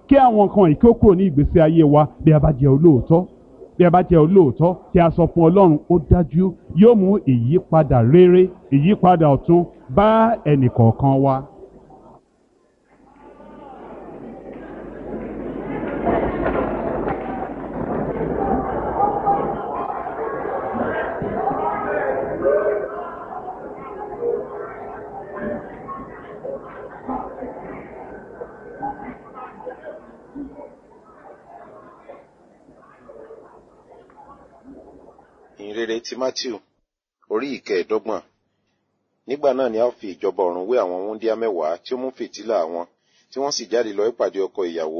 kí àwọn nǹkan yìí kí ó kúrò ní ìgbésí ayé wa bí a bá jẹ́ olóòótọ́. Bí a bá jẹ́ olóòótọ́ tí a sọ fún Ọlọ́run, ó dájú yóò mú ìyípadà rere, ìyípadà ọ̀tun bá ẹnì kọ̀ọ̀kan wa. Ìhìnrere ti Mátíù orí ìkẹẹ̀dọ́gbọ̀n. Nígbà náà ni a ó fi ìjọba ọ̀run wé àwọn wúńdíá mẹ́wàá tí ó mú fìtílà wọn, tí wọ́n sì jáde lọ ìpàdé ọkọ ìyàwó.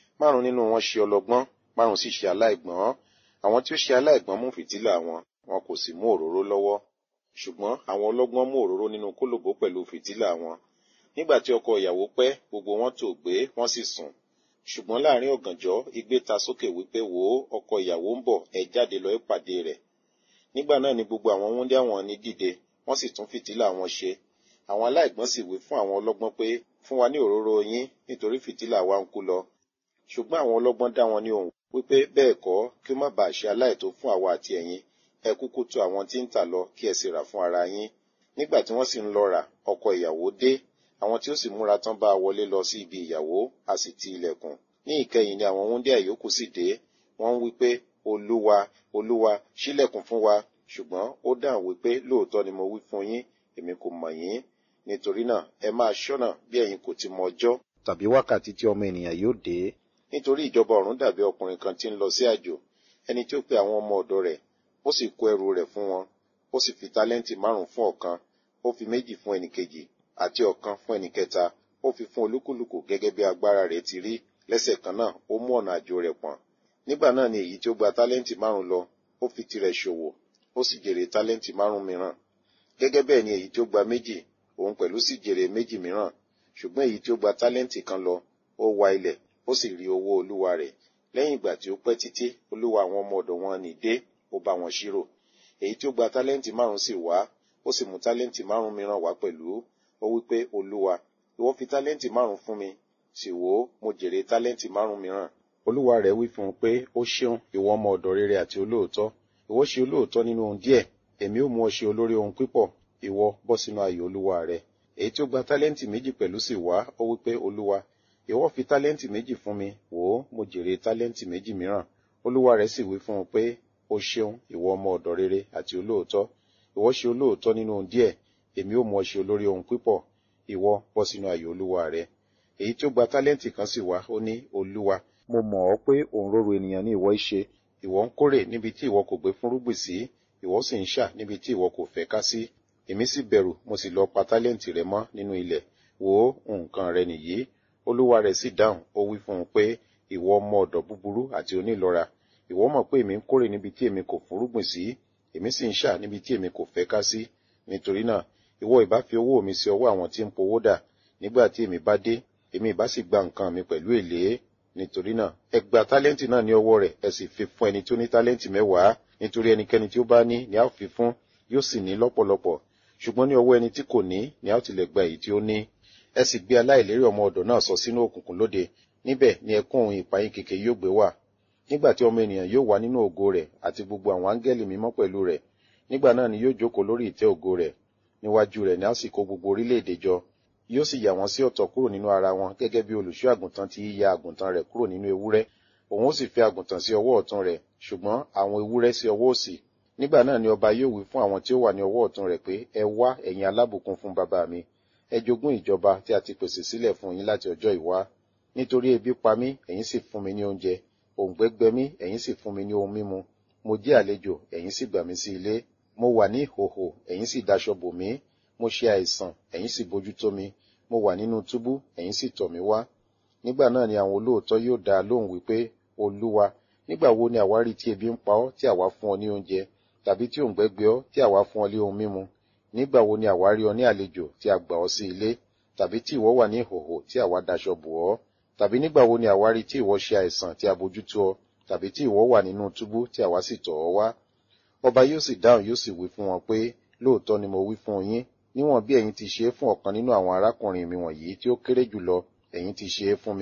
5 nínú wọn ṣe ọlọ́gbọ́n, 5 sì ṣe aláìgbọ́n. Àwọn tí ó ṣe aláìgbọ́n mú fìtílà wọn, wọn kò sì mú òróró lọ́wọ́. Ṣùgbọ́n àwọn ọlọ́gbọ́n mú òróró nínú kólòbó pẹ̀lú fìtílà wọn. Nígbà tí ọkọ ìyàwó pẹ́, gbogbo wọn tò gbé, wọ́n sì sùn. Ṣùgbọ́n láàrin ọ̀gànjọ́, igbe ta sókè wípé, wò ó, ọkọ ìyàwó ń bọ̀, ẹ jáde lọ ìpàdé rẹ̀. Nígbà náà ni gbogbo àwọn wúńdíá wọn ní dìde, wọ́n sì tún fìtílà wọn ṣe. Àwọn aláìgbọ́n sì wí fún àwọn ọlọ́gbọ́n pé, fún wa ní òróró yín, nítorí fìtílà wa ń kú lọ. Ṣùgbọ́n àwọn ọlọ́gbọ́n dá wọn ní ohùn wípé, bẹ́ẹ̀ kọ́, kí ó má bàa ṣe aláìtó fún àwa àti ẹ̀yin, ẹ kúkú tọ̀ àwọn tí ń tà lọ, kí ẹ sì rà fún ara yín. Nígbà tí wọ́n sì ń lọ rà, ọkọ ìyàwó dé, àwọn tí ó sì múra tán bá wọlé lọ sí ibi ìyàwó, a sì ti ilẹ̀kùn. Ní ìkẹyìn ni àwọn wúńdíá ìyókù sì dé, wọ́n ń wí pé, Olúwa, Olúwa, ṣílẹ̀kùn fún wa. Ṣùgbọ́n ó dáhùn wípé, lóòótọ́ ni mo wí fún yín, èmi kò mọ̀ yín. Nítorí náà, ẹ máa ṣọ́nà bí ẹ̀yin kò ti mọ ọjọ́ tàbí wákàtí tí ọmọ ènìyàn yóò dé. Nítorí ìjọba ọ̀run dàbí ọkùnrin kan tí ń lọ sí àjò, ẹni tí ó pe àwọn ọmọ ọ̀dọ̀ rẹ̀, ó sì kó ẹrù rẹ̀ fún wọn. Ó sì fi tálẹ́ǹtì 5 fún ọ̀kan, ó fi 2 fún ẹnìkejì, àti 1 fún ẹnìkẹta. Ó fi fún olúkúlùkù gẹ́gẹ́ bí agbára rẹ̀ ti rí. Lẹ́sẹ̀ kan náà, ó mú ọ̀nà àjò rẹ̀ pọ̀n. Nígbà náà ni èyí tí ó gba tálẹ́ǹtì 5 lọ, ó fi tirẹ̀ ṣòwò, ó sì jèrè tálẹ́ǹtì 5 mìíràn. Gẹ́gẹ́ bẹ́ẹ̀ ni èyí tí ó gba 2, òun pẹ̀lú sì jèrè 2 mìíràn. Ṣùgbọ́n èyí tí ó gba tálẹ́ǹtì kan lọ, ó wa ilẹ̀, ó sì rí owó olúwa rẹ̀. Lẹ́yìn ìgbà tí ó pẹ́ títí, olúwa àwọn ọmọ ọ̀dọ̀ wọn nì dé, ó bá wọn ṣírò. Èyí tí ó gba tálẹ́ǹtì 5 sì wá, ó sì mú tálẹ́ǹtì 5 mìíràn wá pẹ̀lú. Ó wí pé, Olúwa, ìwọ fi tálẹ́ǹtì 5 fún mi, sì wò ó, mo jèrè tálẹ́ǹtì 5 mìíràn. Olúwa rẹ̀ wí fún un pé, ó ṣeun, ìwọ ọmọ ọ̀dọ̀ rere àti olóòótọ́. Ìwọ ṣe olóòótọ́ nínú ohun díẹ̀, èmi ó mú ọ ṣe olórí ohun pípọ̀. Ìwọ bọ́ sínú ayọ̀ olúwa rẹ. Èyí tí ó gba tálẹ́ǹtì 2 pẹ̀lú sì wá, ó wí pé, Olúwa, ìwọ fi tálẹ́ǹtì 2 fún mi, wò ó, mo jèrè tálẹ́ǹtì 2 mìíràn. Olúwa rẹ̀ sì wí fún un pé, ó ṣeun, ìwọ ọmọ ọ̀dọ̀ rere àti olóòótọ́. Ìwọ ṣe olóòótọ́ nínú ohun díẹ̀, èmi ó mú ọ ṣe olórí ohun pípọ̀. Ìwọ bọ́ sínú ayọ̀ olúwa rẹ. Èyí tí ó gba tálẹ́ǹtì kan sì wá, ó ní, Olúwa, mo mọ̀ ọ́ pé òǹrorò ènìyàn ni ìwọ í ṣe. Ìwọ ń kórè níbi tí ìwọ kò gbé fúnrúgbìn sí, ìwọ sì ń ṣà níbi tí ìwọ kò fẹ́ ká sí. Èmi sì bẹ̀rù, mo sì lọ pa tálẹ́ǹtì rẹ mọ́ nínú ilẹ̀. Wò ó, nǹkan rẹ nìyí. Olúwa rẹ̀ sì dáhùn, ó wí fún un pé, ìwọ ọmọ ọ̀dọ̀ búburú àti onílọ́ra. Ìwọ mọ̀ pé èmi ń kórè níbi tí èmi kò fúnrúgbìn sí, èmi sì ń ṣà níbi tí èmi kò fẹ́ ká sí. Nítorí náà, ìwọ ìbá fi owó mi sí ọwọ́ àwọn tí ń powó dà. Nígbà tí èmi bá dé, èmi ìbá sì gba nǹkan mi pẹ̀lú èlé. Nítorí náà, ẹ gba tálẹ́ǹtì náà ní ọwọ́ rẹ̀, ẹ sì fi fún ẹni tí ó ní tálẹ́ǹtì 10. Nítorí ẹnikẹ́ni tí ó bá ní ni a ó fi fún, yóò sì ní lọ́pọ̀lọpọ̀. Ṣùgbọ́n ní ọwọ́ ẹni tí kò ní ni a ó tilẹ̀ gba èyí tí ó ní. Ẹ sì gbé aláìlérí ọmọ ọ̀dọ̀ náà sọ sínú òkùnkùn lóde. Níbẹ̀ ni ẹkún òun ìpayín keke yóò gbé wà. Nígbà tí ọmọ ènìyàn yóò wá nínú ògo rẹ̀ àti gbogbo àwọn áńgẹ́lì mímọ́ pẹ̀lú rẹ̀. Nígbà náà ni yóò jókòó lórí ìtẹ́ ògo rẹ̀. Níwájú rẹ̀ ni a sì kó gbogbo orílẹ̀-èdè jọ. Yóò sì yà wọ́n sí ọ̀tọ̀ kúrò nínú ara wọn, gẹ́gẹ́ bí olùṣọ́ àgùntàn ti ya àgùntàn rẹ̀ kúrò nínú ewúrẹ́. Òun ó sì fi àgùntàn sí ọwọ́ ọ̀tún rẹ̀, ṣùgbọ́n àwọn ewúrẹ́ sí ọwọ́ òsì. Nígbà náà ni ọba yóò wí fún àwọn tí ó wà ní ọwọ́ ọ̀tún rẹ̀ pé, ẹ wá, ẹ̀yin alábùkún fún baba mi. Ẹ jogún ìjọba tí a ti pèsè sílẹ̀ fún yín láti ọjọ́ ìwá. Nítorí ebi pa mí, ẹ̀yin sì fún mi ní oúnjẹ. Òǹgbẹ gbẹ mí, ẹ̀yin sì fún mi ní ohun mímu. Mo jẹ́ àlejò, ẹ̀yin sì gbà mí sí ilé. Mo wà ní ìhòhò, ẹ̀yin sì daṣọ bò mí. Mo ṣe àìsàn, ẹ̀yin sì bójútó mi. Mo wà nínú túbú, ẹ̀yin sì tọ̀ mí wá. Nígbà náà ni àwọn olóòótọ́ yóò dá a lóhùn wípé, Olúwa, nígbà wo ni àwa rí tí ebi ń pa ọ́ tí àwa fún ọ ní oúnjẹ, tàbí tí òǹgbẹ gbẹ ọ́ tí àwa fún ọ ní ohun mímu? Nígbà wo ni àwa rí ọ ní àlejò tí a gbà ọ́ sí ilé, tàbí tí ìwọ wà ní ìhòhò tí àwa daṣọ bò ọ́? Tàbí nígbà wo ni àwa rí tí ìwọ ṣe àìsàn tí a bójútó ọ, tàbí tí ìwọ wà nínú túbú tí àwa sì tọ̀ ọ́ wá? Ọba yóò sì dáhùn, yóò sì wí fún wọn pé, lóòótọ́ ni mo wí fún yín, níwọ̀n bí ẹ̀yin ti ṣe é fún ọ̀kan nínú àwọn arákùnrin mi wọ̀nyí tí ó kéré jùlọ, ẹ̀yin ti ṣe é fún mi.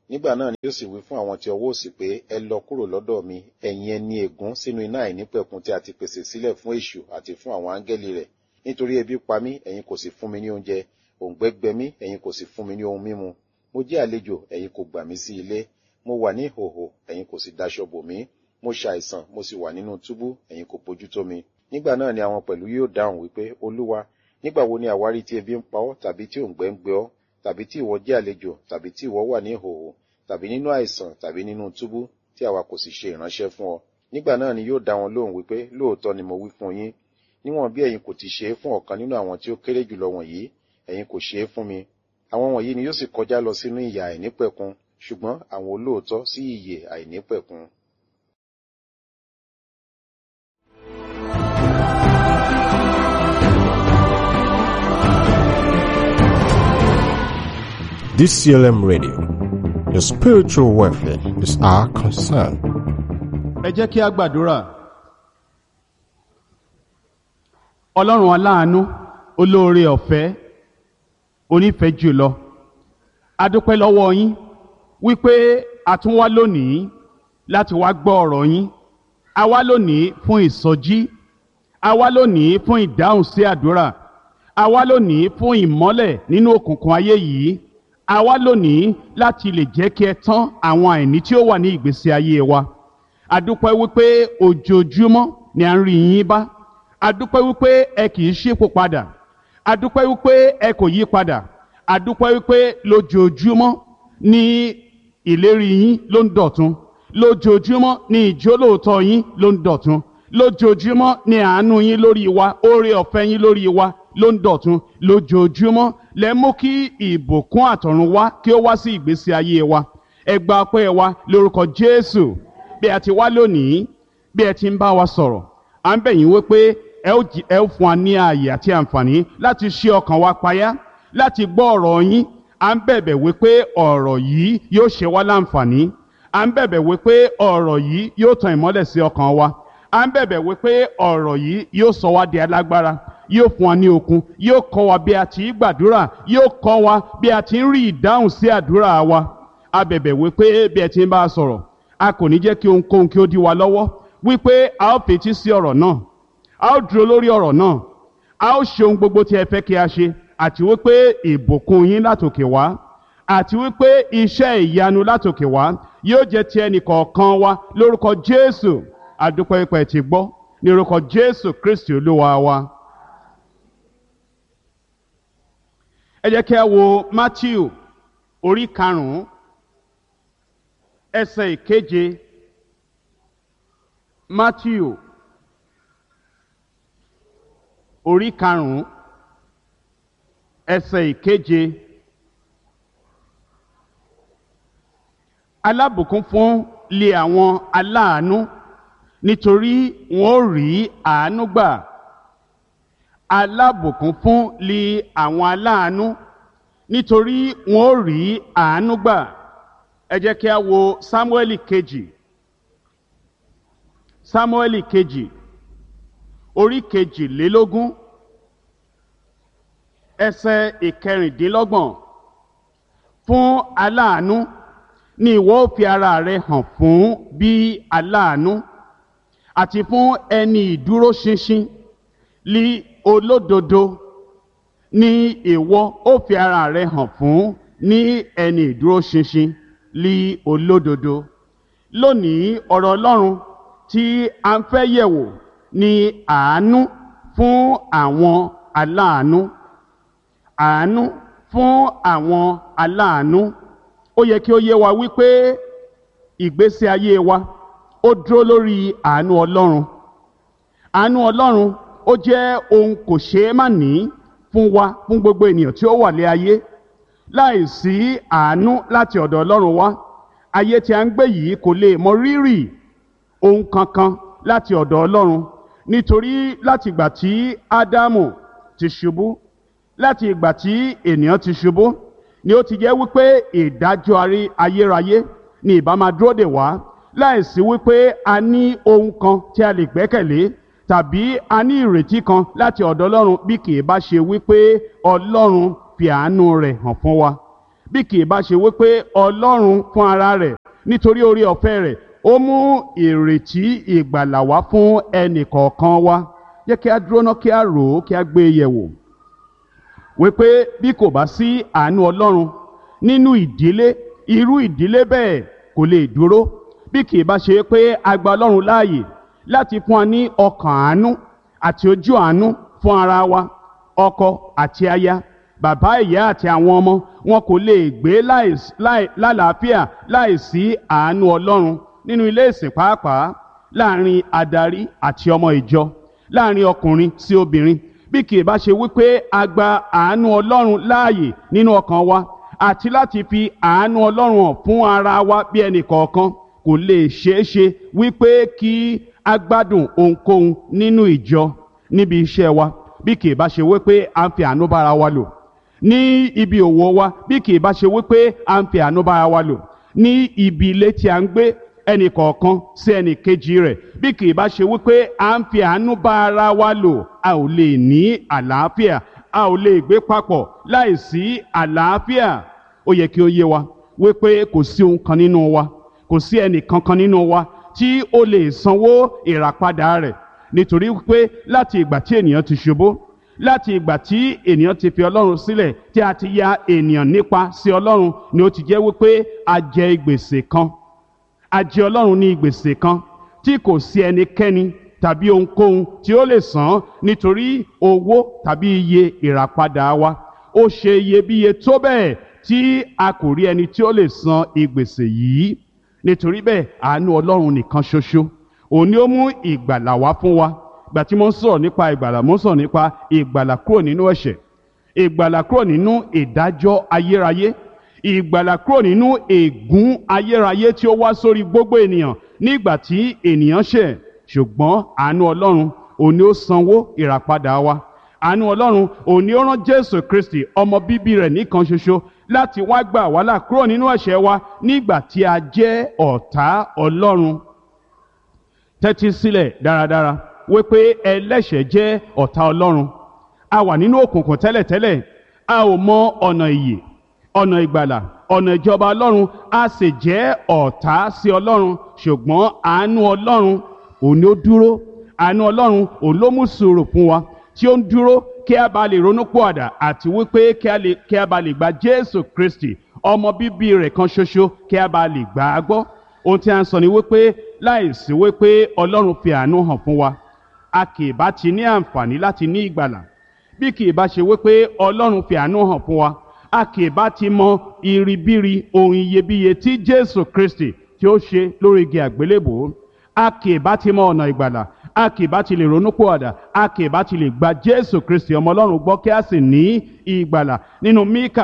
Nígbà náà ni yóò sì wí fún àwọn tí ọwọ́ òsì pé, ẹ lọ kúrò lọ́dọ̀ mi, ẹ̀yin ẹni ègún sínú iná àìnípẹ̀kun tí a ti pèsè sílẹ̀ fún èṣù àti fún àwọn áńgẹ́lì rẹ̀. Nítorí ebi pa mí, ẹ̀yin kò sì fún mi ní oúnjẹ, òǹgbẹ gbẹ mí, ẹ̀yin kò sì fún mi ní ohun mímu. Mo jẹ́ àlejò, ẹ̀yin kò gbà mí sí ilé. Mo wà ní ìhòhò, ẹ̀yin kò sì daṣọ bò mí. Mo ṣàìsàn, mo sì wà nínú túbú, ẹ̀yin kò bójútó mi. Nígbà náà ni àwọn pẹ̀lú yóò dáhùn wípé, Olúwa, nígbà wo ni àwa rí tí ebi ń pa ọ́, tàbí tí òǹgbẹ ń gbẹ ọ́, tàbí tí ìwọ jẹ́ àlejò, tàbí tí ìwọ wà ní ìhòhò, tàbí nínú àìsàn, tàbí nínú túbú, tí àwa kò sì ṣe ìránṣẹ́ fún ọ? Nígbà náà ni yóò dá wọn lóhùn wípé, lóòótọ́ ni mo wí fún yín, níwọ̀n bí ẹ̀yin kò ti ṣe é fún ọ̀kan nínú àwọn tí ó kéré jùlọ wọ̀nyí, ẹ̀yin kò ṣe é fún mi. Àwọn wọ̀nyí ni yóò sì kọjá lọ sínú ìyà àìnípẹ̀kun, ṣùgbọ́n àwọn olóòótọ́ sí ìyè àìnípẹ̀kun. DCLM Radio. Your spiritual welfare is our concern. Ẹ jẹ́ kí a gbàdúrà. Ọlọ́run aláàánú, olóore ọ̀fẹ́, onífẹ̀ẹ́ jùlọ. A dúpẹ́ lọ́wọ́ yín wípé a tún wá lónìí láti wá gbọ́ ọ̀rọ̀ yín. A wá lónìí fún ìsọjí. A wá lónìí fún ìdáhùn sí àdúrà. A wá lónìí fún ìmọ́lẹ̀ nínú òkùnkùn ayé yìí. A wá lónìí láti lè jẹ́ kí ẹ tán àwọn àìní tí ó wà ní ìgbésí ayé wa. A dúpẹ́ wípé ojoojúmọ́ ni à ń rí yín bá. A dúpẹ́ wípé ẹ kì í ṣípò padà. A dúpẹ́ wípé ẹ kò yí padà. A dúpẹ́ wípé lójoojúmọ́ ni ìlérí yín ló ń dọ̀tun. Lójoojúmọ́ ni ìjólóòtọ́ yín ló ń dọ̀tun. Lójoojúmọ́ ni àánú yín lórí wa, oore ọ̀fẹ́ yín lórí wa ló ń dọ̀tun. Lójoojúmọ́ lẹ mú kí ìbùkún àtọ̀run wá kí ó wá sí ìgbésí ayé wa. Ẹ gba ọpẹ́ wa lórúkọ Jésù. Bí a ti wá lónìí, bí ẹ ti ń bá wa sọ̀rọ̀, à ń bẹ̀ yín wípé ẹ ó fún wa ní ààyè àti àǹfààní láti ṣí ọkàn wa payá, láti gbọ́ ọ̀rọ̀ yín. À ń bẹ̀bẹ̀ wípé ọ̀rọ̀ yìí yóò ṣe wá láǹfààní. À ń bẹ̀bẹ̀ wípé ọ̀rọ̀ yìí yóò tan ìmọ́lẹ̀ sí ọkàn wa. À ń bẹ̀bẹ̀ wípé ọ̀rọ̀ yìí yóò sọ wá di alágbára, yóò fún wa ní okun, yóò kọ́ wa bí a ti gbàdúrà, yóò kọ́ wa bí a ti ń rí ìdáhùn sí àdúrà wa. A bẹ̀bẹ̀ wípé bí ẹ ti ń bá a sọ̀rọ̀, a kò ní jẹ́ kí ohunkóhun kí ó dí wa lọ́wọ́, wípé a ó fetí sí ọ̀rọ̀ náà, a ó dúró lórí ọ̀rọ̀ náà, a ó ṣe ohun gbogbo tí ẹ fẹ́ kí a ṣe, àti wípé ìbùkún yín látòkè wá, àti wípé iṣẹ́ ìyanu látòkè wá yóò jẹ́ ti ẹnì kọ̀ọ̀kan wa lórúkọ Jésù. A dúpẹ́ pé ẹ ti gbọ́ ní orúkọ Jésù Kristi Olúwa wa. Ẹ jẹ́ kí a wo Mátíù orí 5 ẹsẹ̀ 7. Mátíù orí 5 ẹsẹ̀ 7. Alábùkún fún lé àwọn aláàánú, nítorí wọn ó rí àánú gbà. Alábùkún fún lé àwọn aláàánú, nítorí wọn ó rí àánú gbà. Ẹ jẹ́ kí a wo Sámúẹ́lì kejì. Sámúẹ́lì kejì orí 22 ẹsẹ̀ 26. Fún aláàánú ni ìwọ ó fi ara rẹ hàn fún bí aláàánú, àti fún ẹni ìdúró ṣinṣin lí olódodo ni ìwọ ó fi ara rẹ hàn fún ní ẹni ìdúró ṣinṣin lí olódodo. Lónìí ọ̀rọ̀ Ọlọ́run tí a ń fẹ́ yẹ̀wò ni àánú fún àwọn aláàánú. Àánú fún àwọn aláàánú. Ó yẹ kí ó yé wa wípé ìgbésí ayé wa ó dúró lórí àánú Ọlọ́run. Àánú Ọlọ́run ó jẹ́ ohun kò ṣeé má ní fún wa, fún gbogbo ènìyàn tí ó wà lé ayé. Láìsí àánú láti ọ̀dọ̀ Ọlọ́run wá, ayé tí a ń gbé yìí kò lè mọ rírì ohun kankan láti ọ̀dọ̀ Ọlọ́run. Nítorí láti ìgbà tí Ádámù ti ṣubú, láti ìgbà tí ènìyàn ti ṣubú, ni ó ti jẹ́ wípé ìdájọ́ ayérayé ni ìbá máa dúró dè wá, láìsí wípé a ní ohun kan tí a lè gbẹ́kẹ̀lé, tàbí a ní ìrètí kan láti ọ̀dọ̀ Ọlọ́run, bí kì í bá ṣe wípé Ọlọ́run fi àánú rẹ̀ hàn fún wa. bí kì í bá ṣe wípé Ọlọ́run fún ara rẹ̀ nítorí oore ọ̀fẹ́ rẹ̀ ó mú ìrètí ìgbàlà wá fún ẹnì kọ̀ọ̀kan wa. Jẹ́ kí a dúró ná kí a rò ó kí a gbé e yẹ̀wò wípé bí kò bá sí àánú Ọlọ́run nínú ìdílé, irú ìdílé bẹ́ẹ̀ kò lè dúró. Bí kì í bá ṣe pé a gba Ọlọ́run láàyè láti fún wa ní ọkàn àánú àti ojú àánú fún ara wa, ọkọ àti aya, bàbá ìyá àti àwọn ọmọ, wọn kò lè gbé lálàáfíà láìsí àánú Ọlọ́run nínú ilé ìsìn pàápàá, láàrin adarí àti ọmọ ìjọ, láàrin ọkùnrin sí obìnrin. Bí kì í bá ṣe wípé a gba àánú Ọlọ́run láàyè nínú ọkàn wa àti láti fi àánú Ọlọ́run hàn fún ara wa bí ẹnì kọ̀ọ̀kan, kò lè ṣeé ṣe wípé kí a gbádùn ohunkóhun nínú ìjọ, níbi iṣẹ́ wa. Bí kì í bá ṣe wípé a ń fi àánú bára wa lò ní ibi òwò wa, bí kì í bá ṣe wípé a ń fi àánú bára wa lò ní ibi ilé tí a ń gbé, ẹnì kọ̀ọ̀kan sí ẹnì kejì rẹ̀, bí kì í bá ṣe wípé à ń fi àánú bá ara wa lò, a ò lè ní àlàáfíà, a ò lè gbé papọ̀ láìsí àlàáfíà. Ó yẹ kí ó yé wa wípé kò sí ohun kan nínú wa, kò sí ẹnì kankan nínú wa tí ó lè sanwó ìràpadà rẹ̀, nítorí wípé láti ìgbà tí ènìyàn ti ṣubú, láti ìgbà tí ènìyàn ti fi Ọlọ́run sílẹ̀, tí a ti ya ènìyàn nípa sí Ọlọ́run, ni ó ti jẹ́ wípé a jẹ gbèsè kan, a jẹ Ọlọ́run ní gbèsè kan tí kò sí ẹnikẹ́ni tàbí ohunkóhun tí ó lè san, nítorí owó tàbí iye ìràpadà wa ó ṣe iyebíye tó bẹ́ẹ̀ tí a kò rí ẹni tí ó lè san ìgbèsè yìí. Nítorí bẹ́ẹ̀ àánú Ọlọ́run nìkan ṣoṣo òun ni ó mú ìgbàlà wá fún wa. Ìgbà tí mo ń sọ̀rọ̀ nípa ìgbàlà, mo ń sọ̀rọ̀ nípa ìgbàlà kúrò nínú ẹ̀ṣẹ̀, ìgbàlà kúrò nínú ìdájọ́ ayérayé, ìgbàlà kúrò nínú ègún ayérayé tí ó wá sórí gbogbo ènìyàn nígbà tí ènìyàn ṣẹ̀. Ṣùgbọ́n àánú Ọlọ́run òun ni ó sanwó ìràpadà wa. Àánú Ọlọ́run òun ni ó rán Jésù Kristi ọmọ bíbí rẹ̀ nìkan ṣoṣo láti wá gbà wá là kúrò nínú ẹ̀ṣẹ̀ wa nígbà tí a jẹ́ ọ̀tá Ọlọ́run. Tẹ́tí sílẹ̀ dáradára wípé ẹlẹ́ṣẹ̀ jẹ́ ọ̀tá Ọlọ́run. A wà nínú òkùnkùn tẹ́lẹ̀tẹ́lẹ̀, a ò mọ ọ̀nà ìyè, ọ̀nà ìgbàlà, ọ̀nà ìjọba Ọlọ́run, a sì jẹ́ ọ̀tá sí Ọlọ́run. Ṣùgbọ́n àánú Ọlọ́run òun ni ó dúró, àánú Ọlọ́run òun ló mú sùúrù fún wa, tí ó ń dúró kí a bá lè ronúpìwàdà àti wípé kí a bá lè gba Jésù Kristi ọmọ bíbí rẹ̀ kan ṣoṣo, kí a bá lè gbà á gbọ́. Ohun tí a ń sọ ni wípé láìsí wípé Ọlọ́run fi àánú hàn fún wa, a kì í bá ti ní àǹfààní láti ní ìgbàlà. Bí kì í bá ṣe wípé Ọlọ́run fi àánú hàn fún wa, a kì í bá ti mọ iribiri ohun iyebíye tí Jésù Kristi tí ó ṣe lórí igi àgbélébùú. A kì í bá ti mọ ọ̀nà ìgbàlà, a kì í bá ti lè ronúpìwàdà, a kì í bá ti lè gba Jésù Kristi ọmọ Ọlọ́run gbọ́ kí a sì ní ìgbàlà. Nínú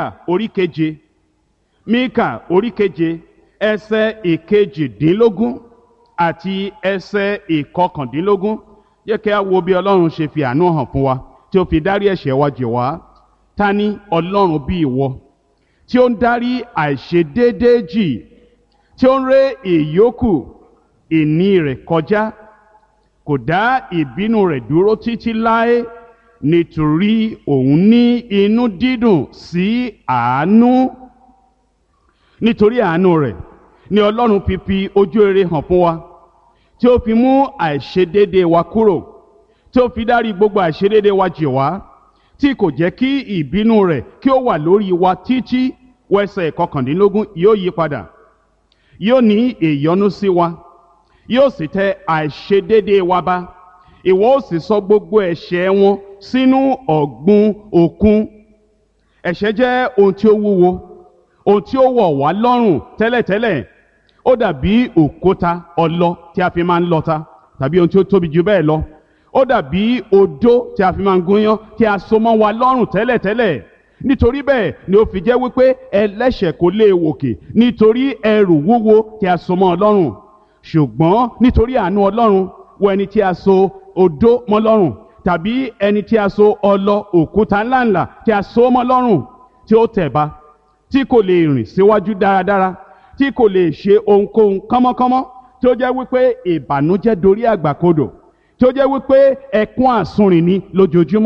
Míkà orí keje ẹsẹ̀ ìkejìdínlógún àti ẹsẹ̀ ìkọkàndínlógún, jẹ́ kí a wo bí Ọlọ́run ṣe fi àánú hàn fún wa, tí ó fi dárí ẹ̀ṣẹ̀ wa jì wá. Ta ni Ọlọ́run bí ìwọ, tí ó ń dárí àìṣedéédéé jì, tí ó ń ré ìyókù ìní rẹ̀ kọjá, kò dá ìbínú rẹ̀ dúró títí láé, nítorí òun ní inú dídùn sí àánú. Nítorí àánú rẹ̀ ni Ọlọ́run fi ojú rere hàn fún wa, tí ó fi mú àìṣedéédéé wa kúrò, tí ó fi dárí gbogbo àìṣedéédéé wa jì wá, tí kò jẹ́ kí ìbínú rẹ̀ kí ó wà lórí wa títí. Ẹsẹ̀ ìkọkàndínlógún, yóò yí padà, yóò ní ìyọ́nú sí wa, yóò sì tẹ àìṣedéédéé wa ba. Ìwọ ó sì sọ gbogbo ẹ̀ṣẹ̀ wọn sínú ọ̀gbun òkun. Ẹ̀ṣẹ̀ jẹ́ ohun tí ó wúwo, ohun tí ó wọ̀ wá lọ́rùn tẹ́lẹ̀tẹ́lẹ̀. Ó dàbí òkúta ọlọ tí a fi máa ń lọta, tàbí ohun tí ó tóbi jù bẹ́ẹ̀ lọ. Ó dàbí odó tí a fi máa ń gúnyán tí a so mọ́ wa lọ́rùn tẹ́lẹ̀tẹ́lẹ̀. Nítorí bẹ́ẹ̀ ni ó fi jẹ́ wípé ẹlẹ́ṣẹ̀ kò lè wòkè, nítorí ẹrù wúwo tí a so mọ́ Ọlọ́run. Ṣùgbọ́n nítorí àánú Ọlọ́run, wo ẹni tí a so odó mọ́ lọ́rùn, tàbí ẹni tí a so ọlọ òkúta ńláńlá tí a so mọ́ lọ́rùn, tí ó tẹ̀ ba, tí kò lè rìn síwájú dáradára, tí kò lè ṣe ohunkóhun kánmọ́kánmọ́, tí ó jẹ́ wípé ìbànújẹ́ dorí àgbàkodò, tí ó jẹ́ wípé ẹkún àsunrìn ni lójoojúmọ́,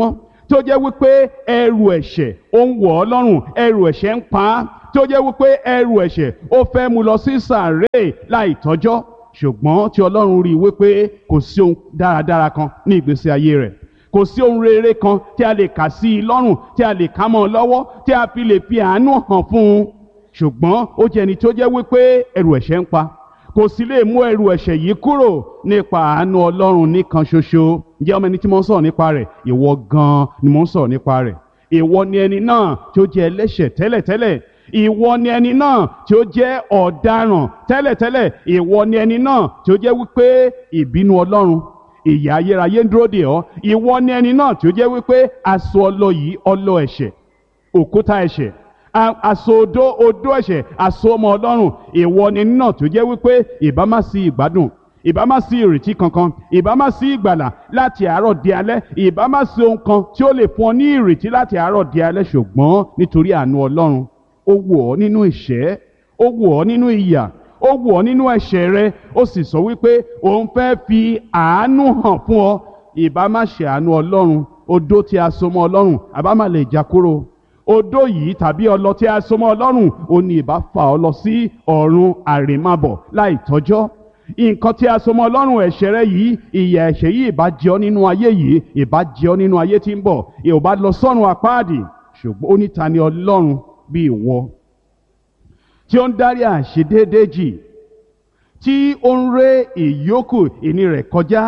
tí ó jẹ́ wípé ẹrù ẹ̀ṣẹ̀ ó ń wọ̀ ọ́ lọ́rùn, ẹrù ẹ̀ṣẹ̀ ń pa á, tí ó jẹ́ wípé ẹrù ẹ̀ṣẹ̀ ó fẹ́ mú lọ sí sàréè láì tọ́jọ́, ṣùgbọ́n tí Ọlọ́run rí i wípé kò sí ohun dáradára kan ní ìgbésí ayé rẹ̀, kò sí ohun rere kan tí a lè kà sí i lọ́rùn, tí a lè ká mọ́ ọ lọ́wọ́, tí a fi lè fi àánú hàn fún un, ṣùgbọ́n ó jẹ́ ẹni tí ó jẹ́ wípé ẹrù ẹ̀ṣẹ̀ ń pa, kò sì lè mú ẹrù ẹ̀ṣẹ̀ yìí kúrò nípa àánú Ọlọ́run nìkan ṣoṣo. Ǹjẹ́ ọmọ ẹni tí mo ń sọ̀rọ̀ nípa rẹ̀? Ìwọ gan-an ni mo ń sọ̀rọ̀ nípa rẹ̀. Ìwọ ni ẹni náà tí ó jẹ́ ẹlẹ́ṣẹ̀ tẹ́lẹ̀tẹ́lẹ̀. Ìwọ ni ẹni náà tí ó jẹ́ ọ̀daràn tẹ́lẹ̀tẹ́lẹ̀. Ìwọ ni ẹni náà tí ó jẹ́ wípé ìbínú Ọlọ́run, ìyà ayérayé ń dúró dè ọ́. Ìwọ ni ẹni náà tí ó jẹ́ wípé aṣọ ọlọ yìí, ọlọ ẹ̀ṣẹ̀, òkúta ẹ̀ṣẹ̀, aṣọ odó ẹ̀ṣẹ̀, aṣọ ọmọ Ọlọ́run. Ìwọ ni ẹni náà tí ó jẹ́ wípé ìbá má sí ìgbádùn, ìbá má sí ìrètí kankan, ìbá má sí ìgbàlà láti àárọ̀ di alẹ́, ìbá má sí ohun kan tí ó lè fún ọ ní ìrètí láti àárọ̀ di alẹ́, ṣùgbọ́n nítorí àánú Ọlọ́run ó wò ọ́ nínú ìṣẹ́, ó wò ọ́ nínú ìyà, ó wò ọ́ nínú ẹ̀ṣẹ̀ rẹ, ó sì sọ wípé òun fẹ́ fi àánú hàn fún ọ. Ìbá má ṣe àánú Ọlọ́run, odó tí a so mọ́ Ọlọ́run àbá má lè já kúrò. Odó yìí tàbí ọlọ tí a so mọ́ Ọlọ́run ó ní ìbá fà ọ́ lọ sí ọ̀run àrèmábọ̀ láì tọ́jọ́. Nǹkan tí a so mọ́ Ọlọ́run, ẹ̀ṣẹ̀ rẹ yìí, ìyà ẹ̀ṣẹ̀ yìí ìbá jẹ ọ́ nínú ayé yìí, ìbá jẹ ọ́ nínú ayé tí ń bọ̀, ìbá lọ sọ́run àpáàdì. Ṣùgbọ́n ó ní ta ni Ọlọ́run bí ìwọ, tí ó ń dárí àìṣedéédé jì, tí ó ń ré ìyókù ìní rẹ̀ kọjá,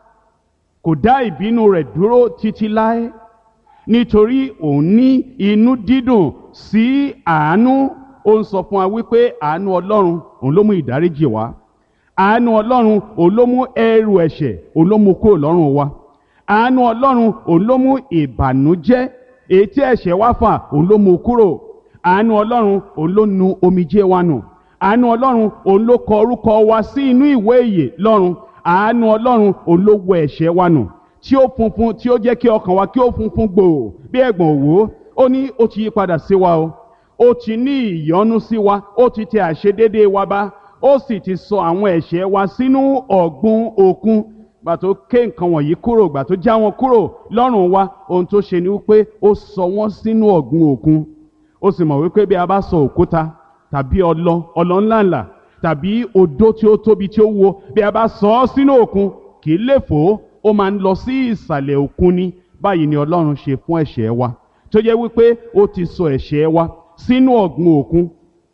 kò dá ìbínú rẹ̀ dúró títí láé, nítorí òun ní inú dídùn sí àánú. Ó ń sọ fún wa wípé àánú Ọlọ́run òun ló mú ìdáríjì wá, àánú Ọlọ́run òun ló mú ẹrù ẹ̀ṣẹ̀ òun ló mú kúrò lọ́rùn wa, àánú Ọlọ́run òun ló mú ìbànújẹ́ èyí tí ẹ̀ṣẹ̀ wá fà òun ló mú kúrò, àánú Ọlọ́run òun ló nu omijé wa nù, àánú Ọlọ́run òun ló kọ orúkọ wa sí inú ìwé ìyè lọ́run, àánú Ọlọ́run òun ló wẹ ẹ̀ṣẹ̀ wa nù, tí ó funfun, tí ó jẹ́ kí ọkàn wa kí ó funfun gbòò bí ẹ̀gbọ̀n òwú. Ó ní ó ti yí padà sí wa o, ó ti ní ìyọ́nú sí wa, ó ti tẹ àìṣedéédé wa bá, ó sì ti sọ àwọn ẹ̀ṣẹ̀ wa sínú ọ̀gbun òkun. Gbà tó ké nǹkan wọ̀nyí kúrò, gbà tó já wọn kúrò lọ́rùn wa, ohun tó ṣe ni wípé ó sọ wọ́n sínú ọ̀gbun òkun. Ó sì mọ̀ wípé bí a bá sọ òkúta tàbí ọlọ ńláńlá tàbí odó tí ó tóbi tí ó wúwo, bí a bá sọ ọ́ sínú òkun, kì í lè fò, ó máa ń lọ sí ìsàlẹ̀ òkun ni. Báyìí ni Ọlọ́run ṣe fún ẹ̀ṣẹ̀ wa, tó jẹ́ wípé ó ti sọ ẹ̀ṣẹ̀ wa sínú ọ̀gbun òkun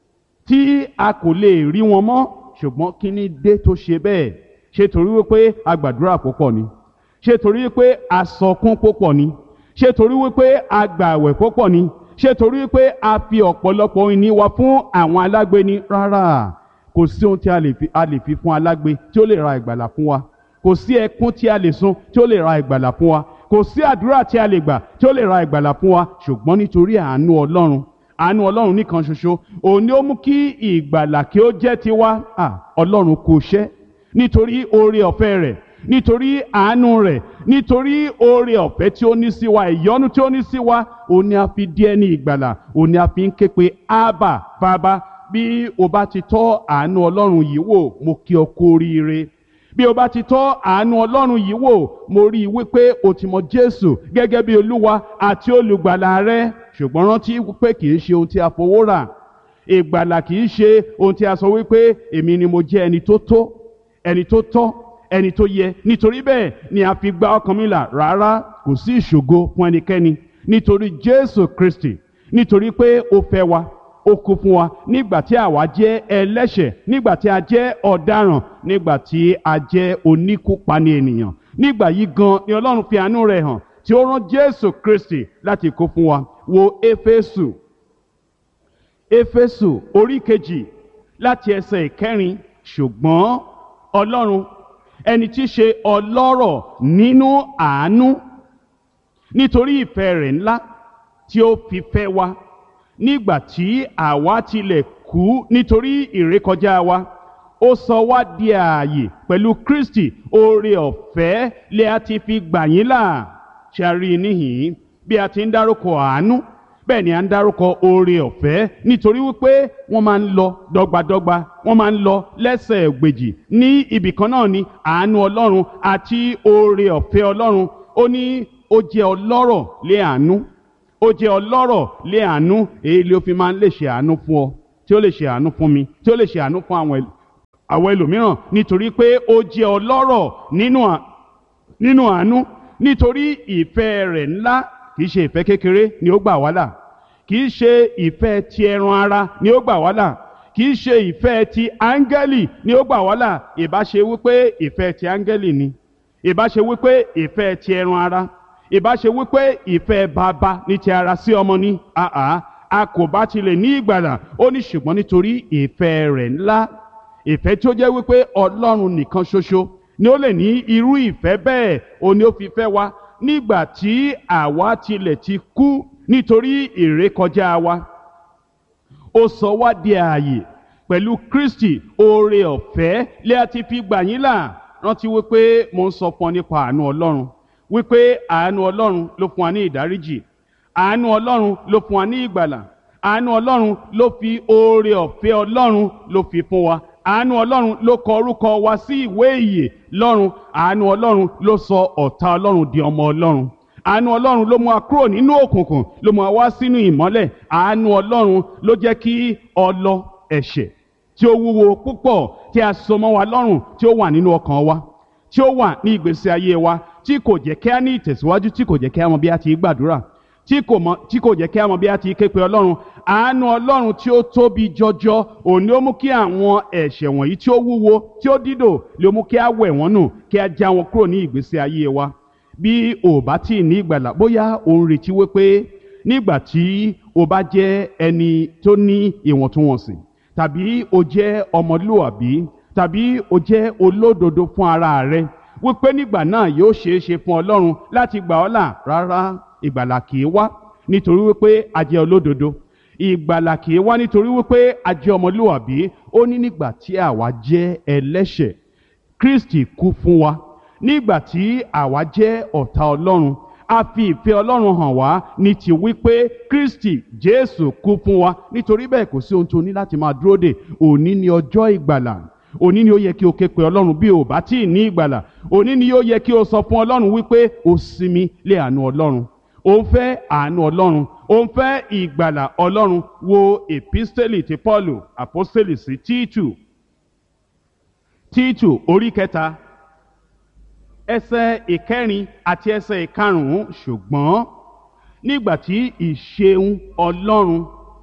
tí a kò lè rí wọn mọ́. Ṣùgbọ́n kí ni dé tó ṣe bẹ́ẹ̀? Ṣé torí wípé a gbàdúrà púpọ̀ ni? Ṣé torí wípé a sọkún púpọ̀ ni? Ṣé torí wípé a gbààwẹ̀ púpọ̀ ni? Ṣé torí wípé a fi ọ̀pọ̀lọpọ̀ ìní wa fún àwọn alágbe ni? Rárá, kò sí ohun tí a lè fi fún alágbe tí ó lè ra ìgbàlà fún wa. Kò sí ẹkún tí a lè sun tí ó lè ra ìgbàlà fún wa. Kò sí àdúrà tí a lè gbà tí ó lè ra ìgbàlà fún wa. Ṣùgbọ́n nítorí àánú Ọlọ́run, àánú Ọlọ́run nìkan ṣoṣo, òun ni ó mú kí ìgbàlà kí ó jẹ́ tiwa. Ọlọ́run kò ṣẹ́ nítorí oore ọ̀fẹ́ rẹ̀, nítorí àánú rẹ̀, nítorí oore ọ̀fẹ́ tí ó ní sí wa, ìyọ́nú tí ó ní sí wa, òun ni a fi di ẹni ìgbàlà, òun ni a fi ń ké pe Ábà Bàbá. Bí o bá ti tọ́ àánú Ọlọ́run yìí wò, mo kí ọ kú oríire. Bí o bá ti tọ́ àánú Ọlọ́run yìí wò, mo rí i wípé o ti mọ Jésù gẹ́gẹ́ bí Olúwa àti olùgbàlà rẹ. Ṣùgbọ́n rántí wípé kì í ṣe ohun tí a fowó rà. Ìgbàlà kì í ṣe ohun tí a sọ wípé èmi ni mo jẹ́ ẹni tó tó, ẹni tó tọ́, ẹni tó yẹ, nítorí bẹ́ẹ̀ ni a fi gba ọkàn mi là. Rárá, kò sí ìṣògo fún ẹnikẹ́ni nítorí Jésù Kristi, nítorí pé ó fẹ́ wa, ó kú fún wa nígbà tí àwa jẹ́ ẹlẹ́ṣẹ̀, nígbà tí a jẹ́ ọ̀daràn, nígbà tí a jẹ́ oníkúpani ènìyàn. Nígbà yìí gan ni Ọlọ́run fi àánú rẹ̀ hàn tí ó rán Jésù Kristi láti kú fún wa. Wo Éfésù orí kejì láti ẹsẹ̀ 4. Ṣùgbọ́n Ọlọ́run, ẹni tí í ṣe ọlọ́rọ̀ nínú àánú, nítorí ìfẹ́ rẹ̀ ńlá tí ó fi fẹ́ wa nígbà tí àwa tilẹ̀ kú nítorí ìrékọjá wa, ó sọ wá di ààyè pẹ̀lú Kristi. Oore ọ̀fẹ́ lè a ti fi gbà yín là. Ṣé a rí níhìn-ín bí a ti ń dárúkọ àánú, bẹ́ẹ̀ ni a ń dárúkọ oore ọ̀fẹ́, nítorí wípé wọ́n máa ń lọ dọ́gbadọ́gba, wọ́n máa ń lọ lẹ́sẹ̀ ògbèjì. Ní ibì kan náà ni àánú Ọlọ́run àti oore ọ̀fẹ́ Ọlọ́run. Ó ní ó jẹ́ ọlọ́rọ̀ lé àánú, ó jẹ́ ọlọ́rọ̀ lé àánú, èyí ló fi máa ń lè ṣe àánú fún ọ, tí ó lè ṣe àánú fún mi, tí ó lè ṣe àánú fún àwọn ẹlòmíràn, nítorí pé ó jẹ́ ọlọ́rọ̀ nínú àánú, nítorí ìfẹ́ rẹ̀ ńlá, kìí ṣe ìfẹ́ kékeré ni ó gbà wá là, kìí ṣe ìfẹ́ ti ẹran ara ni ó gbà wá là, kìí ṣe ìfẹ́ ti áńgẹ́lì ni ó gbà wá là. Ìbá ṣe wípé ìfẹ́ ti áńgẹ́lì ni, ìbá ṣe wípé ìfẹ́ ti ẹran ara, ìbá ṣe wípé ìfẹ́ bàbá ní ti ara sí ọmọ ní, a kò bá tilẹ̀ ní ìgbàlà. Ó ní ṣùgbọ́n nítorí ìfẹ́ rẹ̀ ńlá, ìfẹ́ tí ó jẹ́ wípé Ọlọ́run nìkan ṣoṣo ni ó lè ní irú ìfẹ́ bẹ́ẹ̀, ó ní ó fi fẹ́ wa nígbà tí àwa tilẹ̀ ti kú nítorí ìrékọjá wa. Ó sọ wá di ààyè pẹ̀lú Kristi, oore ọ̀fẹ́ lé a ti fi gbà yín là. Rántí wípé mo ń sọ fún ọ nípa àánú Ọlọ́run, wípé àánú Ọlọ́run ló fún wa ní ìdáríjì, àánú Ọlọ́run ló fún wa ní ìgbàlà, àánú Ọlọ́run ló fi oore ọ̀fẹ́ Ọlọ́run ló fi fún wa, àánú Ọlọ́run ló kọ orúkọ wa sí ìwé ìyè lọ́run, àánú Ọlọ́run ló sọ ọ̀tá Ọlọ́run di ọmọ Ọlọ́run, àánú Ọlọ́run ló mú wa kúrò nínú òkùnkùn, ló mú wa wá sínú ìmọ́lẹ̀, àánú Ọlọ́run ló jẹ́ kí ọlọ ẹ̀ṣẹ̀ tí ó wúwo púpọ̀ tí a so mọ́ wa lọ́rùn, tí ó wà nínú ọkàn wa, tí ó wà ní ìgbésí ayé wa, tí kò jẹ́ kí a ní ìtẹ̀síwájú, tí kò jẹ́ kí a mọ bí a ti gbàdúrà, tí kò jẹ́ kí a mọ bí a ti ké pe Ọlọ́run. Àánú Ọlọ́run tí ó tóbi jọjọ, òun ni ó mú kí àwọn ẹ̀ṣẹ̀ wọ̀nyí tí ó wúwo, tí ó dídò, ló mú kí a wẹ̀ wọ́n nù, kí a já wọn kúrò ní ìgbésí ayé wa. Bí o bá tí ì ní ìgbàlà, bóyá o ń retí wípé nígbà tí o bá jẹ́ ẹni tó ní ìwọ̀ntúnwọ̀nsì, tàbí o jẹ́ ọmọlúwàbí, tàbí o jẹ́ olódodo fún ara rẹ, wípé nígbà náà yóò ṣeé ṣe fún Ọlọ́run láti gbà ọ́ là. Rárá, ìgbàlà kì í wá nítorí wípé a jẹ́ olódodo, ìgbàlà kì í wá nítorí wípé a jẹ́ ọmọlúwàbí. Ó ní nígbà tí àwa jẹ́ ẹlẹ́ṣẹ̀, Kristi kú fún wa. Nígbà tí àwa jẹ́ ọ̀tá Ọlọ́run, a fi ìfẹ́ Ọlọ́run hàn wá ní ti wípé Kristi Jésù kú fún wa. Nítorí bẹ́ẹ̀ kò sí ohun tó ní láti máa dúró dè. Òní ni ọjọ́ ìgbàlà. Òní ni ó yẹ kí o ké pe Ọlọ́run bí o bá tí ì ní ìgbàlà. Òní ni ó yẹ kí o sọ fún Ọlọ́run wípé o sinmi lé àánú Ọlọ́run. O ń fẹ́ àánú Ọlọ́run, o ń fẹ́ ìgbàlà Ọlọ́run. Wo èpísítélì ti Pọ́ọ̀lù àpọ́sítélì sí Títù orí 3 ẹsẹ̀ 4 àti ẹsẹ̀ 5. Ṣùgbọ́n nígbà tí ìṣeun Ọlọ́run